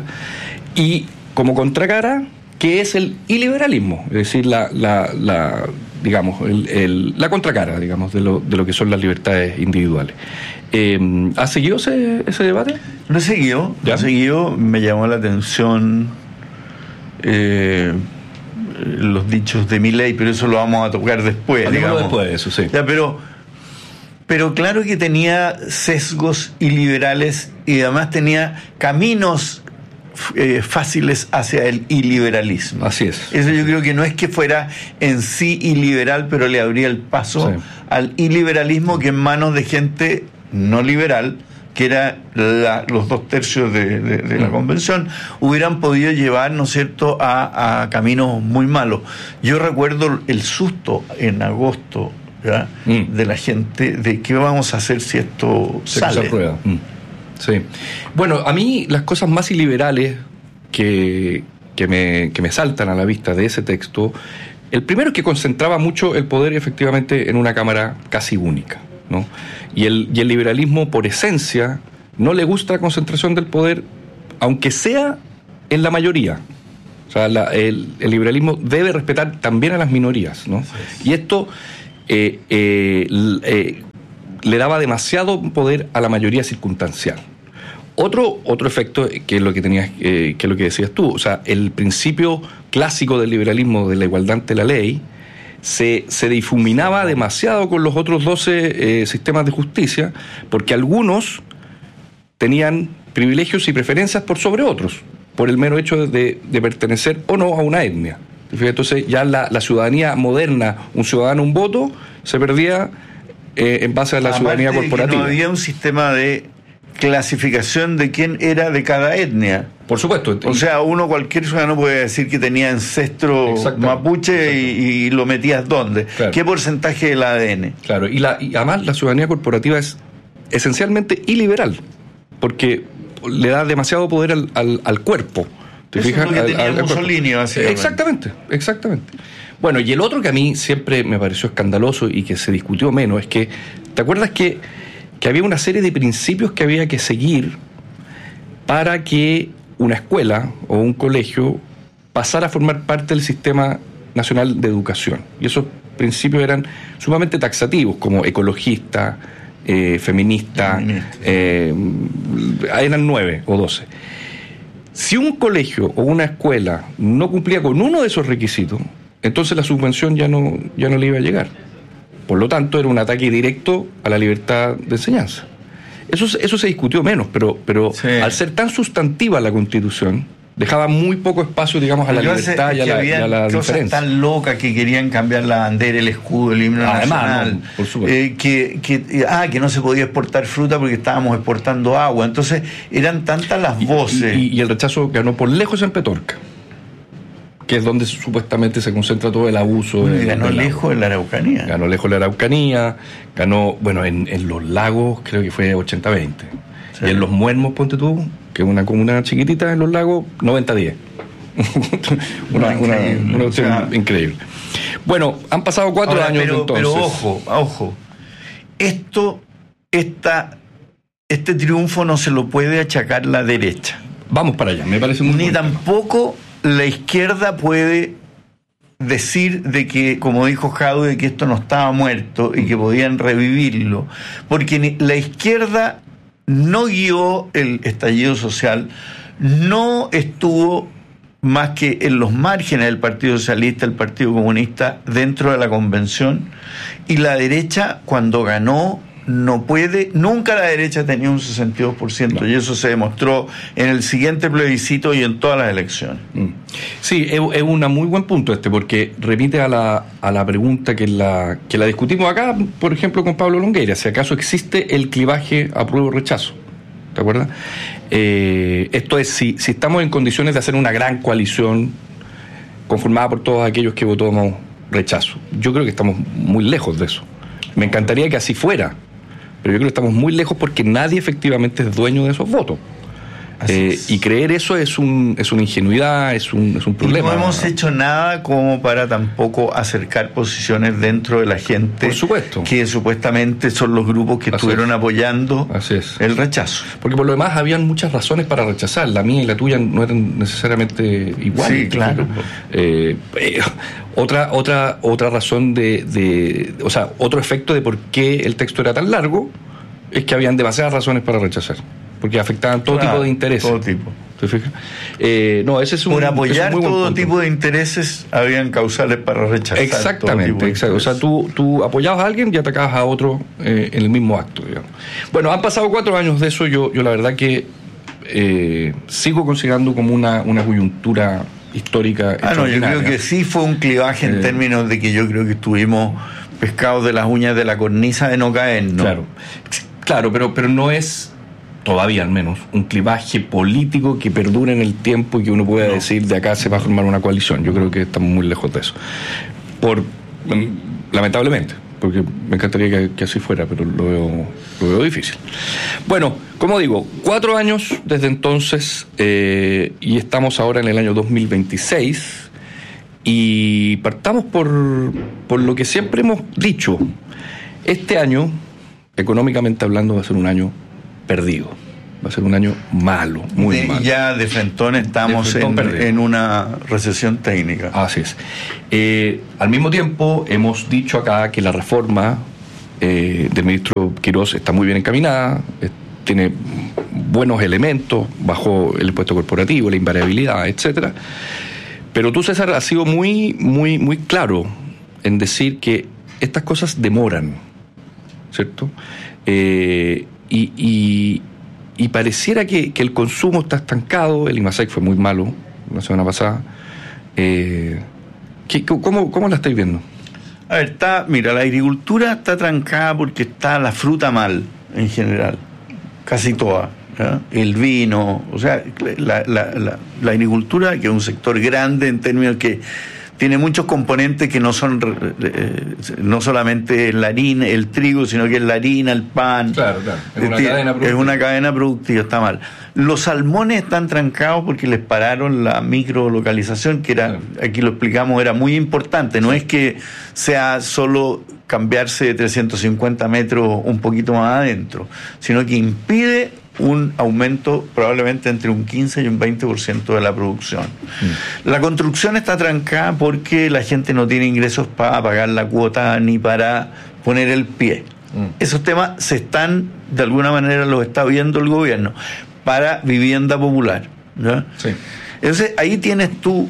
y como contracara, ¿qué es el iliberalismo? Es decir, la, la, la digamos, el, el, la contracara, digamos, de lo, de lo que son las libertades individuales. Eh, ¿Has seguido ese, ese debate? Lo he seguido, lo he seguido, me llamó la atención eh, los dichos de Milei, pero eso lo vamos a tocar después, digamos. Después de eso, sí. Ya, pero, pero claro que tenía sesgos iliberales y además tenía caminos eh, fáciles hacia el iliberalismo. Así es. Eso yo creo que no es que fuera en sí iliberal, pero le abría el paso sí. al iliberalismo que en manos de gente no liberal, que era la, los dos tercios de, de, de la convención, hubieran podido llevar, ¿no es cierto?, a, a caminos muy malos. Yo recuerdo el susto en agosto mm. de la gente de qué vamos a hacer si esto se sale. Prueba. Mm. Sí. Bueno, a mí las cosas más iliberales que, que, me, que me saltan a la vista de ese texto, el primero es que concentraba mucho el poder efectivamente en una cámara casi única, ¿no? Y el, y el liberalismo, por esencia, no le gusta la concentración del poder, aunque sea en la mayoría. O sea, la, el, el liberalismo debe respetar también a las minorías, ¿no? Y esto eh, eh, eh, le daba demasiado poder a la mayoría circunstancial. Otro, otro efecto, que es lo que tenías, eh, que es lo que decías tú, o sea, el principio clásico del liberalismo de la igualdad ante la ley se, se difuminaba demasiado con los otros doce eh, sistemas de justicia, porque algunos tenían privilegios y preferencias por sobre otros, por el mero hecho de, de pertenecer o no a una etnia. Entonces ya la, la ciudadanía moderna, un ciudadano, un voto, se perdía eh, en base a la Aparte ciudadanía corporativa. Que no había un sistema de clasificación de quién era de cada etnia. Por supuesto. O sea, uno, cualquier ciudadano puede decir que tenía ancestro mapuche y, y lo metías dónde. Claro. ¿Qué porcentaje del A D N? Claro, y, la, y además la ciudadanía corporativa es esencialmente iliberal, porque le da demasiado poder al, al, al cuerpo. ¿Te Eso fijas? Es lo que tenía Mussolini, básicamente. Exactamente, exactamente. Bueno, y el otro que a mí siempre me pareció escandaloso y que se discutió menos es que, ¿te acuerdas que, que había una serie de principios que había que seguir para que una escuela o un colegio pasara a formar parte del Sistema Nacional de Educación? Y esos principios eran sumamente taxativos, como ecologista, eh, feminista, eh, eran nueve o doce. Si un colegio o una escuela no cumplía con uno de esos requisitos, entonces la subvención ya no, ya no le iba a llegar. Por lo tanto, era un ataque directo a la libertad de enseñanza. Eso, eso se discutió menos, pero, pero sí. al ser tan sustantiva la Constitución, dejaba muy poco espacio, digamos, a la Yo libertad sé, y a la, y a la cosas diferencia. Tan locas que querían cambiar la bandera, el escudo, el himno Además, nacional. No, por supuesto. Eh, que, que, ah, que no se podía exportar fruta porque estábamos exportando agua. Entonces, eran tantas las y, voces. Y, y el rechazo ganó por lejos en Petorca, que es donde supuestamente se concentra todo el abuso. Bueno, de, ganó lejos en la Araucanía. Ganó lejos en la Araucanía, ganó, bueno, en, en Los Lagos creo que fue ochenta veinte. Sí. Y en Los Muermos, ponte tú, que es una comuna chiquitita en Los Lagos, noventa diez. una, no, una, increíble. una opción o sea, increíble. Bueno, han pasado cuatro ahora, años pero, entonces. Pero ojo, ojo. Esto, esta, este triunfo no se lo puede achacar la derecha. Vamos para allá, me parece muy Ni bueno. tampoco la izquierda puede decir de que, como dijo Jaude, de que esto no estaba muerto y que podían revivirlo, porque la izquierda no guió el estallido social, no estuvo más que en los márgenes del Partido Socialista, el Partido Comunista, dentro de la convención, y la derecha, cuando ganó, no puede, nunca la derecha tenía un sesenta y dos por ciento, no. Y eso se demostró en el siguiente plebiscito y en todas las elecciones. Mm. Sí, es, es un muy buen punto este, porque remite a la, a la pregunta que la, que la discutimos acá, por ejemplo, con Pablo Longueira, si acaso existe el clivaje apruebo-rechazo. ¿Te acuerdas? Eh, esto es, si, si estamos en condiciones de hacer una gran coalición conformada por todos aquellos que votamos rechazo. Yo creo que estamos muy lejos de eso. Me encantaría que así fuera, pero yo creo que estamos muy lejos porque nadie efectivamente es dueño de esos votos. Eh, y creer eso es un es una ingenuidad, es un, es un problema. Y no hemos hecho nada como para tampoco acercar posiciones dentro de la gente. Por supuesto. Que supuestamente son los grupos que Así estuvieron es. apoyando Así es. el rechazo. Porque por lo demás habían muchas razones para rechazar. La mía y la tuya no eran necesariamente iguales. Sí, claro. Eh, eh, otra otra otra razón de, de, o sea, otro efecto de por qué el texto era tan largo es que habían demasiadas razones para rechazar. Porque afectaban todo claro, tipo de intereses. Todo tipo. ¿Te fijas? Eh, no, ese es un, Por apoyar es un muy todo buen tipo de intereses, habían causales para rechazar. Exactamente, exacto. O sea, tú, tú apoyabas a alguien y atacabas a otro eh, en el mismo acto, digamos. Bueno, han pasado cuatro años de eso. Yo, yo la verdad que eh, sigo considerando como una, una coyuntura histórica. Ah, no, yo creo que sí fue un clivaje en eh, términos de que yo creo que estuvimos pescados de las uñas de la cornisa de no caer, ¿no? Claro, claro, pero, pero no es todavía al menos un clivaje político que perdure en el tiempo y que uno pueda no. decir de acá se va a formar una coalición. Yo creo que estamos muy lejos de eso. Por lamentablemente, porque me encantaría que, que así fuera, pero lo veo, lo veo difícil. Bueno, como digo, cuatro años desde entonces eh, y estamos ahora en el año dos mil veintiséis y partamos por, por lo que siempre hemos dicho. Este año, económicamente hablando, va a ser un año perdido. Va a ser un año malo, muy de, malo. Ya de frentón estamos de frentón en, en una recesión técnica. Así es. Eh, al mismo tiempo, hemos dicho acá que la reforma eh, del ministro Quirós está muy bien encaminada, eh, tiene buenos elementos bajo el impuesto corporativo, la invariabilidad, etcétera. Pero tú, César, has sido muy, muy, muy claro en decir que estas cosas demoran, ¿cierto? Eh, y, y Y pareciera que, que el consumo está estancado. El IMASEC fue muy malo la semana pasada. Eh, ¿qué, cómo, ¿Cómo la estáis viendo? A ver, está, mira, la agricultura está trancada porque está la fruta mal, en general. Casi toda. ¿Ya? El vino, o sea, la, la, la, la agricultura, que es un sector grande en términos que tiene muchos componentes que no son eh, no solamente la harina, el trigo, sino que es la harina, el pan. Claro, claro. Es una, es, cadena es una cadena productiva, está mal. Los salmones están trancados porque les pararon la microlocalización, que era, aquí lo explicamos, era muy importante. No es que sea solo cambiarse de trescientos cincuenta metros un poquito más adentro, sino que impide un aumento probablemente entre un quince y un veinte por ciento de la producción. Mm. La construcción está trancada porque la gente no tiene ingresos para pagar la cuota ni para poner el pie. Mm. Esos temas se están, de alguna manera los está viendo el gobierno, para vivienda popular, ¿no? Sí. Entonces ahí tienes tú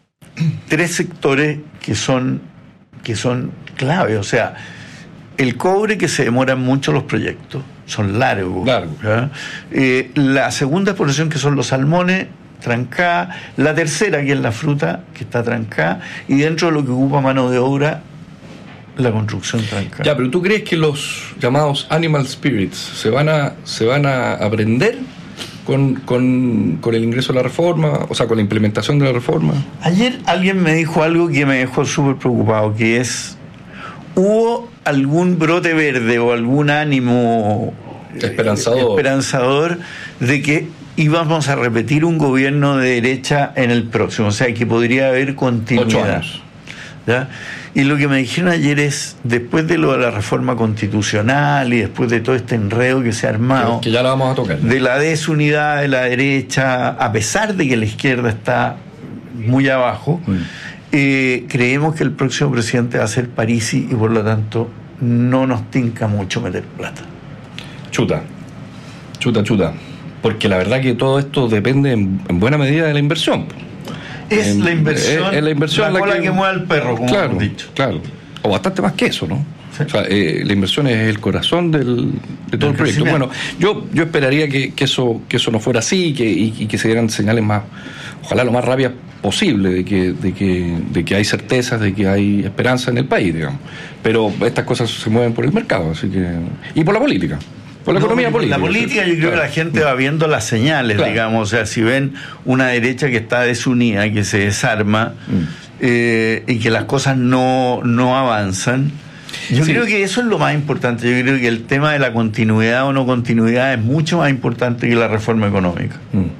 tres sectores que son, que son clave. O sea, el cobre, que se demoran mucho los proyectos, son largos. Largo. Eh, la segunda exposición, que son los salmones, trancada. La tercera, que es la fruta, que está trancada. Y dentro de lo que ocupa mano de obra, la construcción trancada. Ya, pero ¿tú crees que los llamados animal spirits se van a, se van a aprender con, con, con el ingreso de la reforma, o sea, con la implementación de la reforma? Ayer alguien me dijo algo que me dejó súper preocupado, que es: ¿hubo algún brote verde o algún ánimo esperanzador, eh, esperanzador de que íbamos a repetir un gobierno de derecha en el próximo? O sea, que podría haber continuidad. Ocho años. ¿Ya? Y lo que me dijeron ayer es, después de lo de la reforma constitucional y después de todo este enredo que se ha armado, que, que ya la vamos a tocar, ¿no?, de la desunidad de la derecha, a pesar de que la izquierda está muy abajo, mm. Eh, creemos que el próximo presidente va a ser Parisi y por lo tanto no nos tinca mucho meter plata. Chuta, chuta, chuta. Porque la verdad que todo esto depende en, en buena medida de la inversión. Es en, la inversión, es, es la inversión la, la cola que, que mueve al perro, como claro, hemos dicho. Claro, o bastante más que eso, ¿no? Sí. O sea, eh, la inversión es el corazón del, de todo el, el proyecto. Bueno, yo yo esperaría que, que eso que eso no fuera así, que, y, y que se dieran señales más, ojalá lo más rápidas posible, de que, de que, de que hay certezas, de que hay esperanza en el país, digamos. Pero estas cosas se mueven por el mercado, así que, y por la política. Por la no, economía política. La política, yo creo claro. que la gente va viendo las señales, claro. digamos. O sea, si ven una derecha que está desunida, que se desarma, mm. eh, y que las cosas no, no avanzan, yo sí. creo que eso es lo más importante. Yo creo que el tema de la continuidad o no continuidad es mucho más importante que la reforma económica.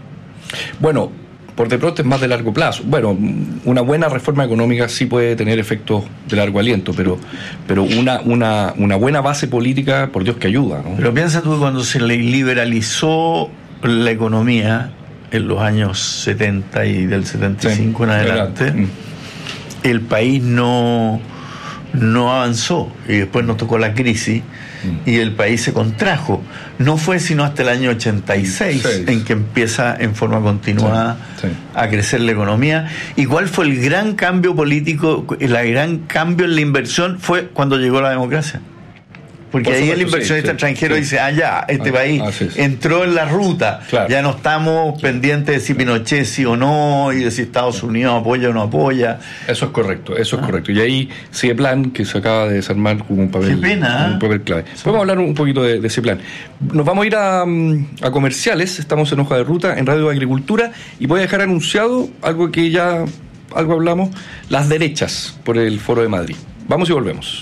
Mm. Bueno, por de pronto es más de largo plazo. Bueno, una buena reforma económica sí puede tener efectos de largo aliento, pero pero una una una buena base política, por Dios que ayuda, ¿no? Pero piensa tú que cuando se liberalizó la economía en los años setenta y del setenta y cinco sí, en adelante, mm. el país no, no avanzó y después nos tocó la crisis mm. y el país se contrajo. No fue sino hasta el año ochenta y seis Seis. en que empieza en forma continuada sí, sí. a crecer la economía. ¿Y cuál fue el gran cambio político, el gran cambio en la inversión? Fue cuando llegó la democracia. Porque Por ahí supuesto, el inversionista sí, sí, extranjero sí. dice, ah, ya, este Ah, país así es. entró en la ruta. Claro. Ya no estamos pendientes de si Pinochet sí o no, y de si Estados Unidos apoya o no apoya. Eso es correcto, eso es correcto. Y ahí Ceplan, que se acaba de desarmar con un papel, Qué pena, con un papel clave. Vamos a hablar un poquito de, de Ceplan. Nos vamos a ir a, a comerciales, estamos en Hoja de Ruta, en Radio Agricultura, y voy a dejar anunciado algo que ya algo hablamos, las derechas por el Foro de Madrid. Vamos y volvemos.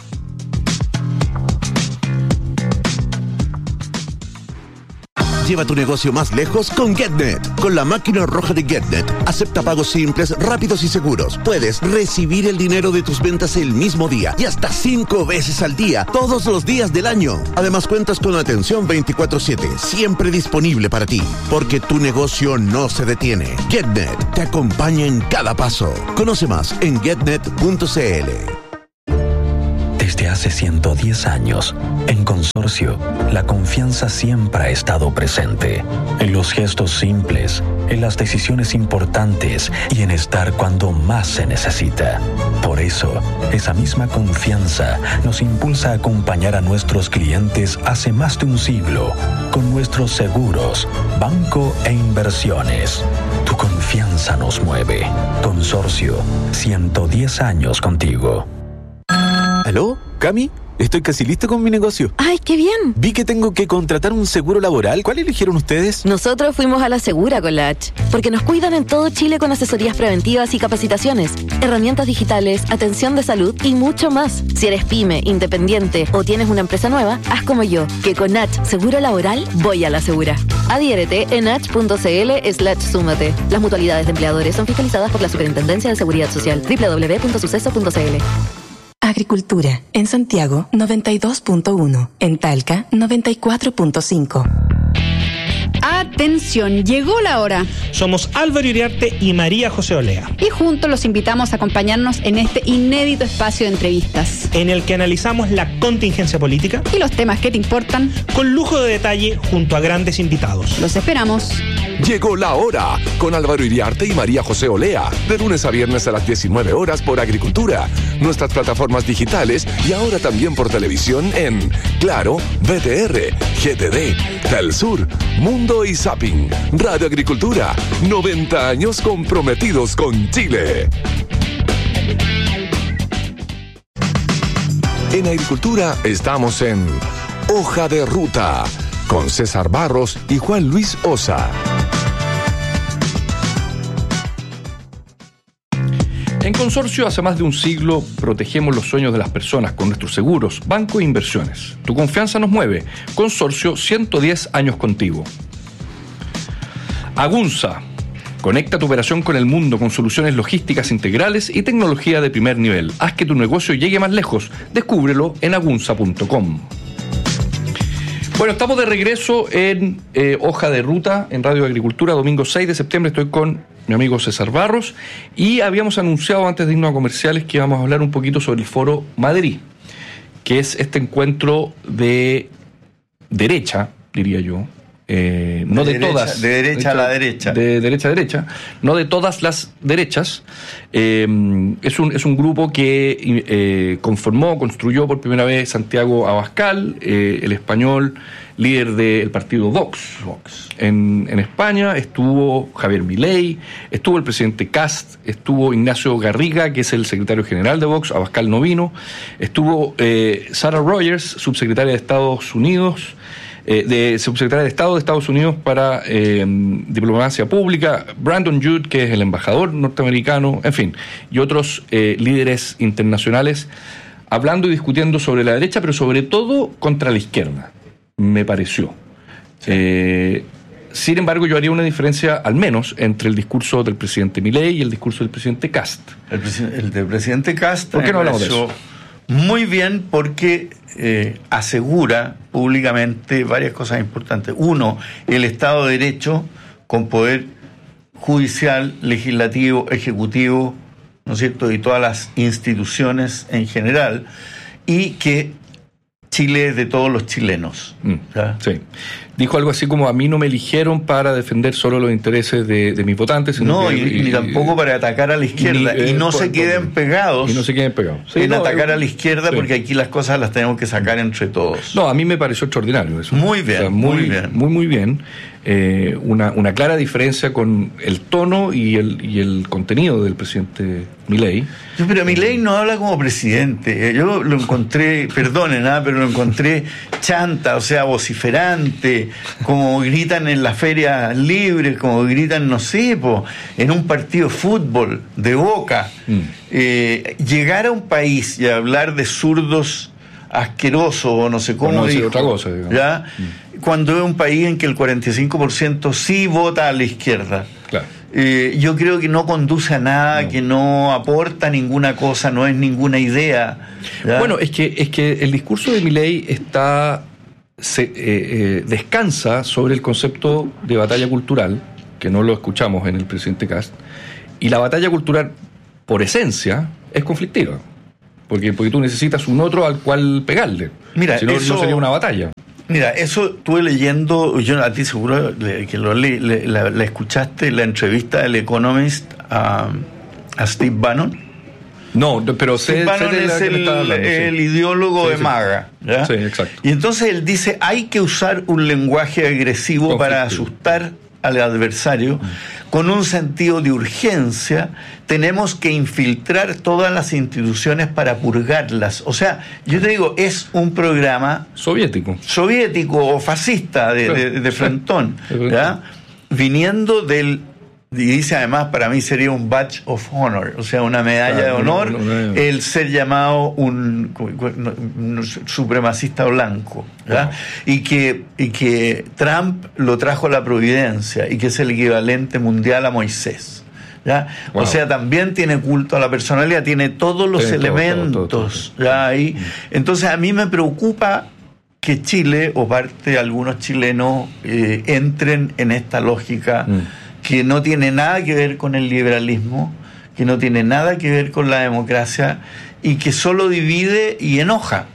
Lleva tu negocio más lejos con GetNet. Con la máquina roja de GetNet, acepta pagos simples, rápidos y seguros. Puedes recibir el dinero de tus ventas el mismo día y hasta cinco veces al día, todos los días del año. Además, cuentas con atención veinticuatro siete, siempre disponible para ti, porque tu negocio no se detiene. GetNet te acompaña en cada paso. Conoce más en getnet punto c l. Desde hace ciento diez años, en Consorcio, la confianza siempre ha estado presente. En los gestos simples, en las decisiones importantes y en estar cuando más se necesita. Por eso, esa misma confianza nos impulsa a acompañar a nuestros clientes hace más de un siglo con nuestros seguros, banco e inversiones. Tu confianza nos mueve. Consorcio, ciento diez años contigo. ¿Aló? ¿Cami? Estoy casi listo con mi negocio. ¡Ay, qué bien! Vi que tengo que contratar un seguro laboral. ¿Cuál eligieron ustedes? Nosotros fuimos a la Segura con la H, porque nos cuidan en todo Chile con asesorías preventivas y capacitaciones, herramientas digitales, atención de salud y mucho más. Si eres pyme, independiente o tienes una empresa nueva, haz como yo, que con H Seguro Laboral voy a la Segura. Adhiérete en h punto c l slash súmate. Las mutualidades de empleadores son fiscalizadas por la Superintendencia de Seguridad Social. doble u doble u doble u punto suceso punto c l. Agricultura. En Santiago, noventa y dos punto uno. En Talca, noventa y cuatro punto cinco. Atención, llegó la hora. Somos Álvaro Iriarte y María José Olea. Y juntos los invitamos a acompañarnos en este inédito espacio de entrevistas, en el que analizamos la contingencia política y los temas que te importan, con lujo de detalle junto a grandes invitados. Los esperamos. Llegó la hora con Álvaro Iriarte y María José Olea, de lunes a viernes a las diecinueve horas por Agricultura, nuestras plataformas digitales y ahora también por televisión en Claro, V T R, G T D, Telsur, Mundo y Zapping. Radio Agricultura, noventa años comprometidos con Chile. En Agricultura estamos en Hoja de Ruta con César Barros y Juan Luis Osa. En Consorcio, hace más de un siglo, protegemos los sueños de las personas con nuestros seguros, banco e inversiones. Tu confianza nos mueve. Consorcio, ciento diez años contigo. Agunza. Conecta tu operación con el mundo con soluciones logísticas integrales y tecnología de primer nivel. Haz que tu negocio llegue más lejos. Descúbrelo en agunza punto com. Bueno, estamos de regreso en eh, Hoja de Ruta, en Radio Agricultura, domingo seis de septiembre. Estoy con mi amigo César Barros y habíamos anunciado antes de irnos a comerciales que íbamos a hablar un poquito sobre el Foro Madrid, que es este encuentro de derecha, diría yo, eh, no de, de derecha, todas. De derecha a la derecha. De derecha a derecha, no de todas las derechas. Eh, es, un, es un grupo que eh, conformó, construyó por primera vez Santiago Abascal, eh, el español líder del partido Vox. Vox. En, en España estuvo Javier Milei, estuvo el presidente Kast, estuvo Ignacio Garriga, que es el secretario general de Vox, Abascal no vino, estuvo eh, Sarah Rogers, subsecretaria de Estados Unidos, eh, de subsecretaria de Estado de Estados Unidos para eh, Diplomacia Pública, Brandon Judd, que es el embajador norteamericano, en fin, y otros eh, líderes internacionales hablando y discutiendo sobre la derecha, pero sobre todo contra la izquierda, me pareció. Sí. Eh, sin embargo, yo haría una diferencia, al menos, entre el discurso del presidente Milei y el discurso del presidente Kast. El, presi- el del presidente Kast. ¿Por qué no hablamos de eso? Muy bien, porque eh, asegura públicamente varias cosas importantes. Uno, el Estado de Derecho con poder judicial, legislativo, ejecutivo, ¿no es cierto?, y todas las instituciones en general, y que Chile es de todos los chilenos. Mm, sí. Dijo algo así como: a mí no me eligieron para defender solo los intereses de, de mis votantes. Sino no, que, y, y, ni tampoco para atacar a la izquierda. Ni, y no eh, se por, queden por, pegados. Y no se queden pegados. Sí, en no, atacar eh, a la izquierda, sí. Porque aquí las cosas las tenemos que sacar entre todos. No, a mí me pareció extraordinario eso. Muy bien, o sea, muy, muy bien. Muy, muy bien. Eh, una, una clara diferencia con el tono y el, y el contenido del presidente Milei. Yo, pero Milei no habla como presidente. Yo lo encontré, perdonen, ¿eh? pero lo encontré chanta, o sea, vociferante, como gritan en las ferias libres, como gritan, no sé, po, en un partido de fútbol de Boca. Mm. Eh, llegar a un país y hablar de zurdos asquerosos, o no sé cómo no dijo, otra cosa, digamos. ¿Ya? Mm. Cuando es un país en que el cuarenta y cinco por ciento sí vota a la izquierda. Claro. Eh, yo creo que no conduce a nada, no. que no aporta ninguna cosa, no es ninguna idea. ¿Ya? Bueno, es que, es que el discurso de Milei está se, eh, eh, descansa sobre el concepto de batalla cultural, que no lo escuchamos en el presidente Kast, y la batalla cultural, por esencia, es conflictiva, porque, porque tú necesitas un otro al cual pegarle. Mira, si no, eso... no sería una batalla. Mira, eso estuve leyendo, yo a ti seguro que lo leí, le, la, la escuchaste, la entrevista del Economist a, a Steve Bannon. No, pero Steve sé, Bannon sé de es la el, hablando, el sí. ideólogo sí, de sí. MAGA, ¿ya? Sí, exacto. Y entonces él dice, hay que usar un lenguaje agresivo conflictivo para asustar al adversario, mm. con un sentido de urgencia. Tenemos que infiltrar todas las instituciones para purgarlas. O sea, yo te digo, es un programa soviético, soviético o fascista de, de, de Frentón, ¿ya? Viniendo del, y dice además, para mí sería un badge of honor, o sea, una medalla claro, de honor, no, no, no, el ser llamado un, un supremacista blanco, ¿ya? Wow. y que y que Trump lo trajo a la providencia y que es el equivalente mundial a Moisés. ¿Ya? Wow. O sea, también tiene culto a la personalidad, tiene todos los tiene elementos todo, todo, todo, todo. ¿Ya? Ahí. Entonces a mí me preocupa que Chile o parte de algunos chilenos eh, entren en esta lógica mm. que no tiene nada que ver con el liberalismo, que no tiene nada que ver con la democracia y que solo divide y enoja.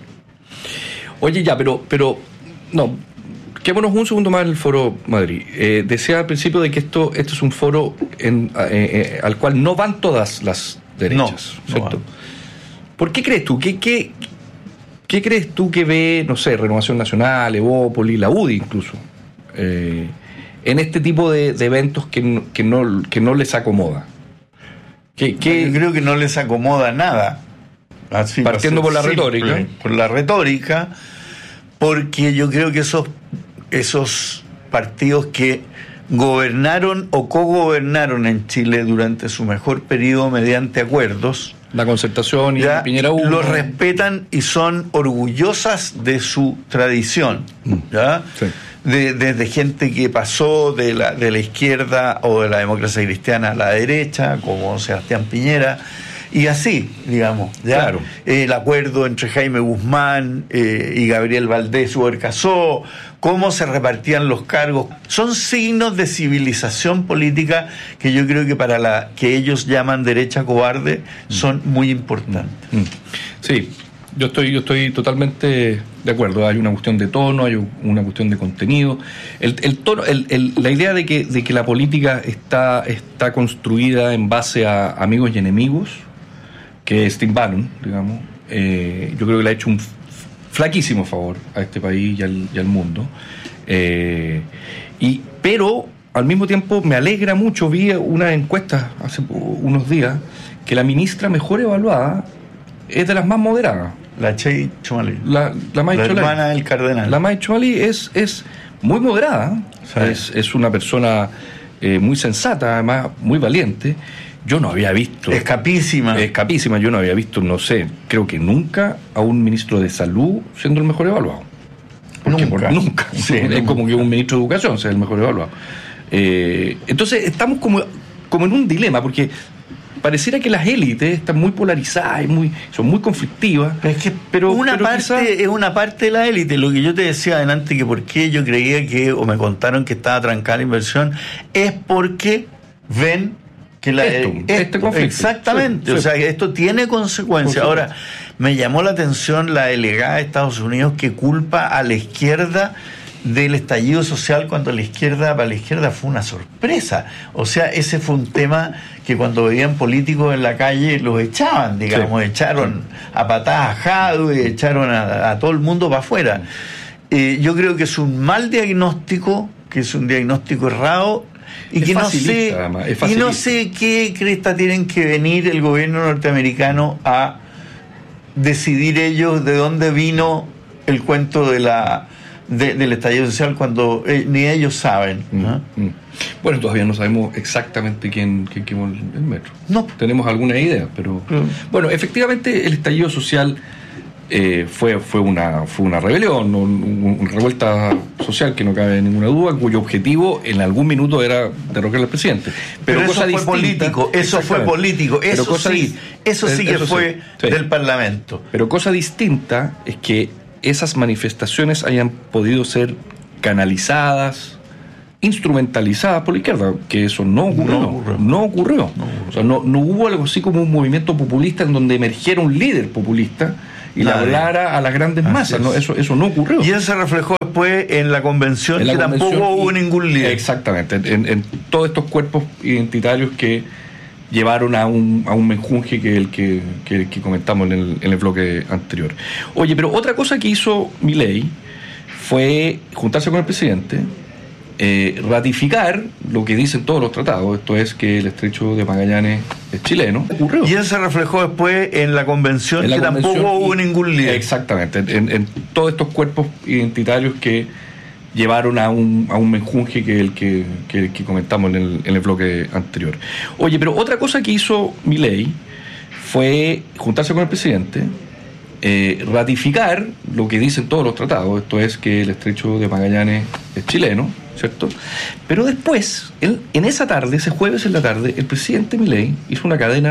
Oye, ya, pero, pero no. Quedémonos un segundo más en el Foro Madrid. Eh, decía al principio de que esto, esto es un foro en, eh, eh, al cual no van todas las derechas. No, ¿cierto? No ¿Por qué crees tú? ¿Qué, qué, ¿Qué crees tú que ve, no sé, Renovación Nacional, Evópoli, la U D I incluso, eh, en este tipo de, de eventos que, que, no, que no les acomoda? ¿Qué, qué? Yo creo que no les acomoda nada. Así partiendo por la simple, retórica. Por la retórica, porque yo creo que esos esos partidos que gobernaron o cogobernaron en Chile durante su mejor periodo mediante acuerdos, la Concertación y Piñera uno, los respetan y son orgullosas de su tradición, ¿ya? Sí. De, desde gente que pasó de la, de la izquierda o de la democracia cristiana a la derecha, como Sebastián Piñera, y así, digamos, ¿ya? Claro. El acuerdo entre Jaime Guzmán eh, y Gabriel Valdés Huercasó, cómo se repartían los cargos, son signos de civilización política que yo creo que para la que ellos llaman derecha cobarde son muy importantes. Sí, yo estoy, yo estoy totalmente de acuerdo. Hay una cuestión de tono, hay una cuestión de contenido. El, el tono, el, el, la idea de que, de que la política está, está construida en base a amigos y enemigos, que es Steve Bannon, digamos, eh, yo creo que le ha hecho un flaquísimo favor a este país y al, y al mundo. Eh, y, pero, al mismo tiempo, me alegra mucho, vi una encuesta hace unos días, que la ministra mejor evaluada es de las más moderadas. La Chey Chomali. La, la, la hermana del cardenal. La May Chomali es, es muy moderada, sí. es, es una persona eh, muy sensata, además muy valiente. Yo no había visto... Escapísima. Escapísima, yo no había visto, no sé, creo que nunca a un ministro de salud siendo el mejor evaluado. Porque nunca. Por, nunca. Sí, es nunca. Como que un ministro de educación sea el mejor evaluado. Eh, entonces estamos como, como en un dilema, porque pareciera que las élites están muy polarizadas, y muy, son muy conflictivas. Pero es que pero, una pero parte quizás... es una parte de la élite. Lo que yo te decía adelante, que por qué yo creía que, o me contaron que estaba trancada la inversión, es porque ven... Que la, esto, esto, este conflicto. Exactamente, sí, sí. O sea, que esto tiene consecuencias. Ahora, me llamó la atención la delegada de Estados Unidos que culpa a la izquierda del estallido social, cuando la izquierda, para la izquierda fue una sorpresa. O sea, ese fue un tema que cuando veían políticos en la calle los echaban, digamos, sí. echaron a patadas a Jadwe, echaron a, a todo el mundo para afuera. Eh, yo creo que es un mal diagnóstico, que es un diagnóstico errado, y que no sé, y no sé qué cresta tienen que venir el gobierno norteamericano a decidir ellos de dónde vino el cuento de la De, del estallido social, cuando eh, ni ellos saben. ¿no? Mm, mm. Bueno, todavía no sabemos exactamente quién, quién quemó el, el metro. No. Tenemos alguna idea, pero... Mm. Bueno, efectivamente el estallido social eh, fue, fue, una, fue una rebelión, un, una revuelta social que no cabe ninguna duda, cuyo objetivo en algún minuto era derrocar al presidente. Pero, pero cosa eso fue distinta, político, eso fue político, eso cosa, sí, eso sí que eso fue sí, del sí. Parlamento. Pero cosa distinta es que esas manifestaciones hayan podido ser canalizadas, instrumentalizadas por la izquierda, que eso no ocurrió. No ocurrió. No ocurrió. No, o sea, no, no hubo algo así como un movimiento populista en donde emergiera un líder populista y le hablara a las grandes así masas. No, eso, eso no ocurrió. Y eso se reflejó después en la convención, en la que convención tampoco hubo ningún líder. Exactamente, en, en todos estos cuerpos identitarios que llevaron a un, a un menjunje que el que, que, que comentamos en el, en el bloque anterior. Oye, pero otra cosa que hizo Milei fue juntarse con el presidente, eh, ratificar lo que dicen todos los tratados, esto es que el estrecho de Magallanes es chileno. Ocurrió. Y eso se reflejó después en la convención, en la que convención tampoco hubo ningún líder. Exactamente, en, en todos estos cuerpos identitarios que llevaron a un, a un menjunje que el que, que, que comentamos en el, en el bloque anterior. Oye, pero otra cosa que hizo Milei fue juntarse con el presidente, eh, ratificar lo que dicen todos los tratados, esto es que el estrecho de Magallanes es chileno, ¿cierto? Pero después, él, en esa tarde, ese jueves en la tarde, el presidente Milei hizo una cadena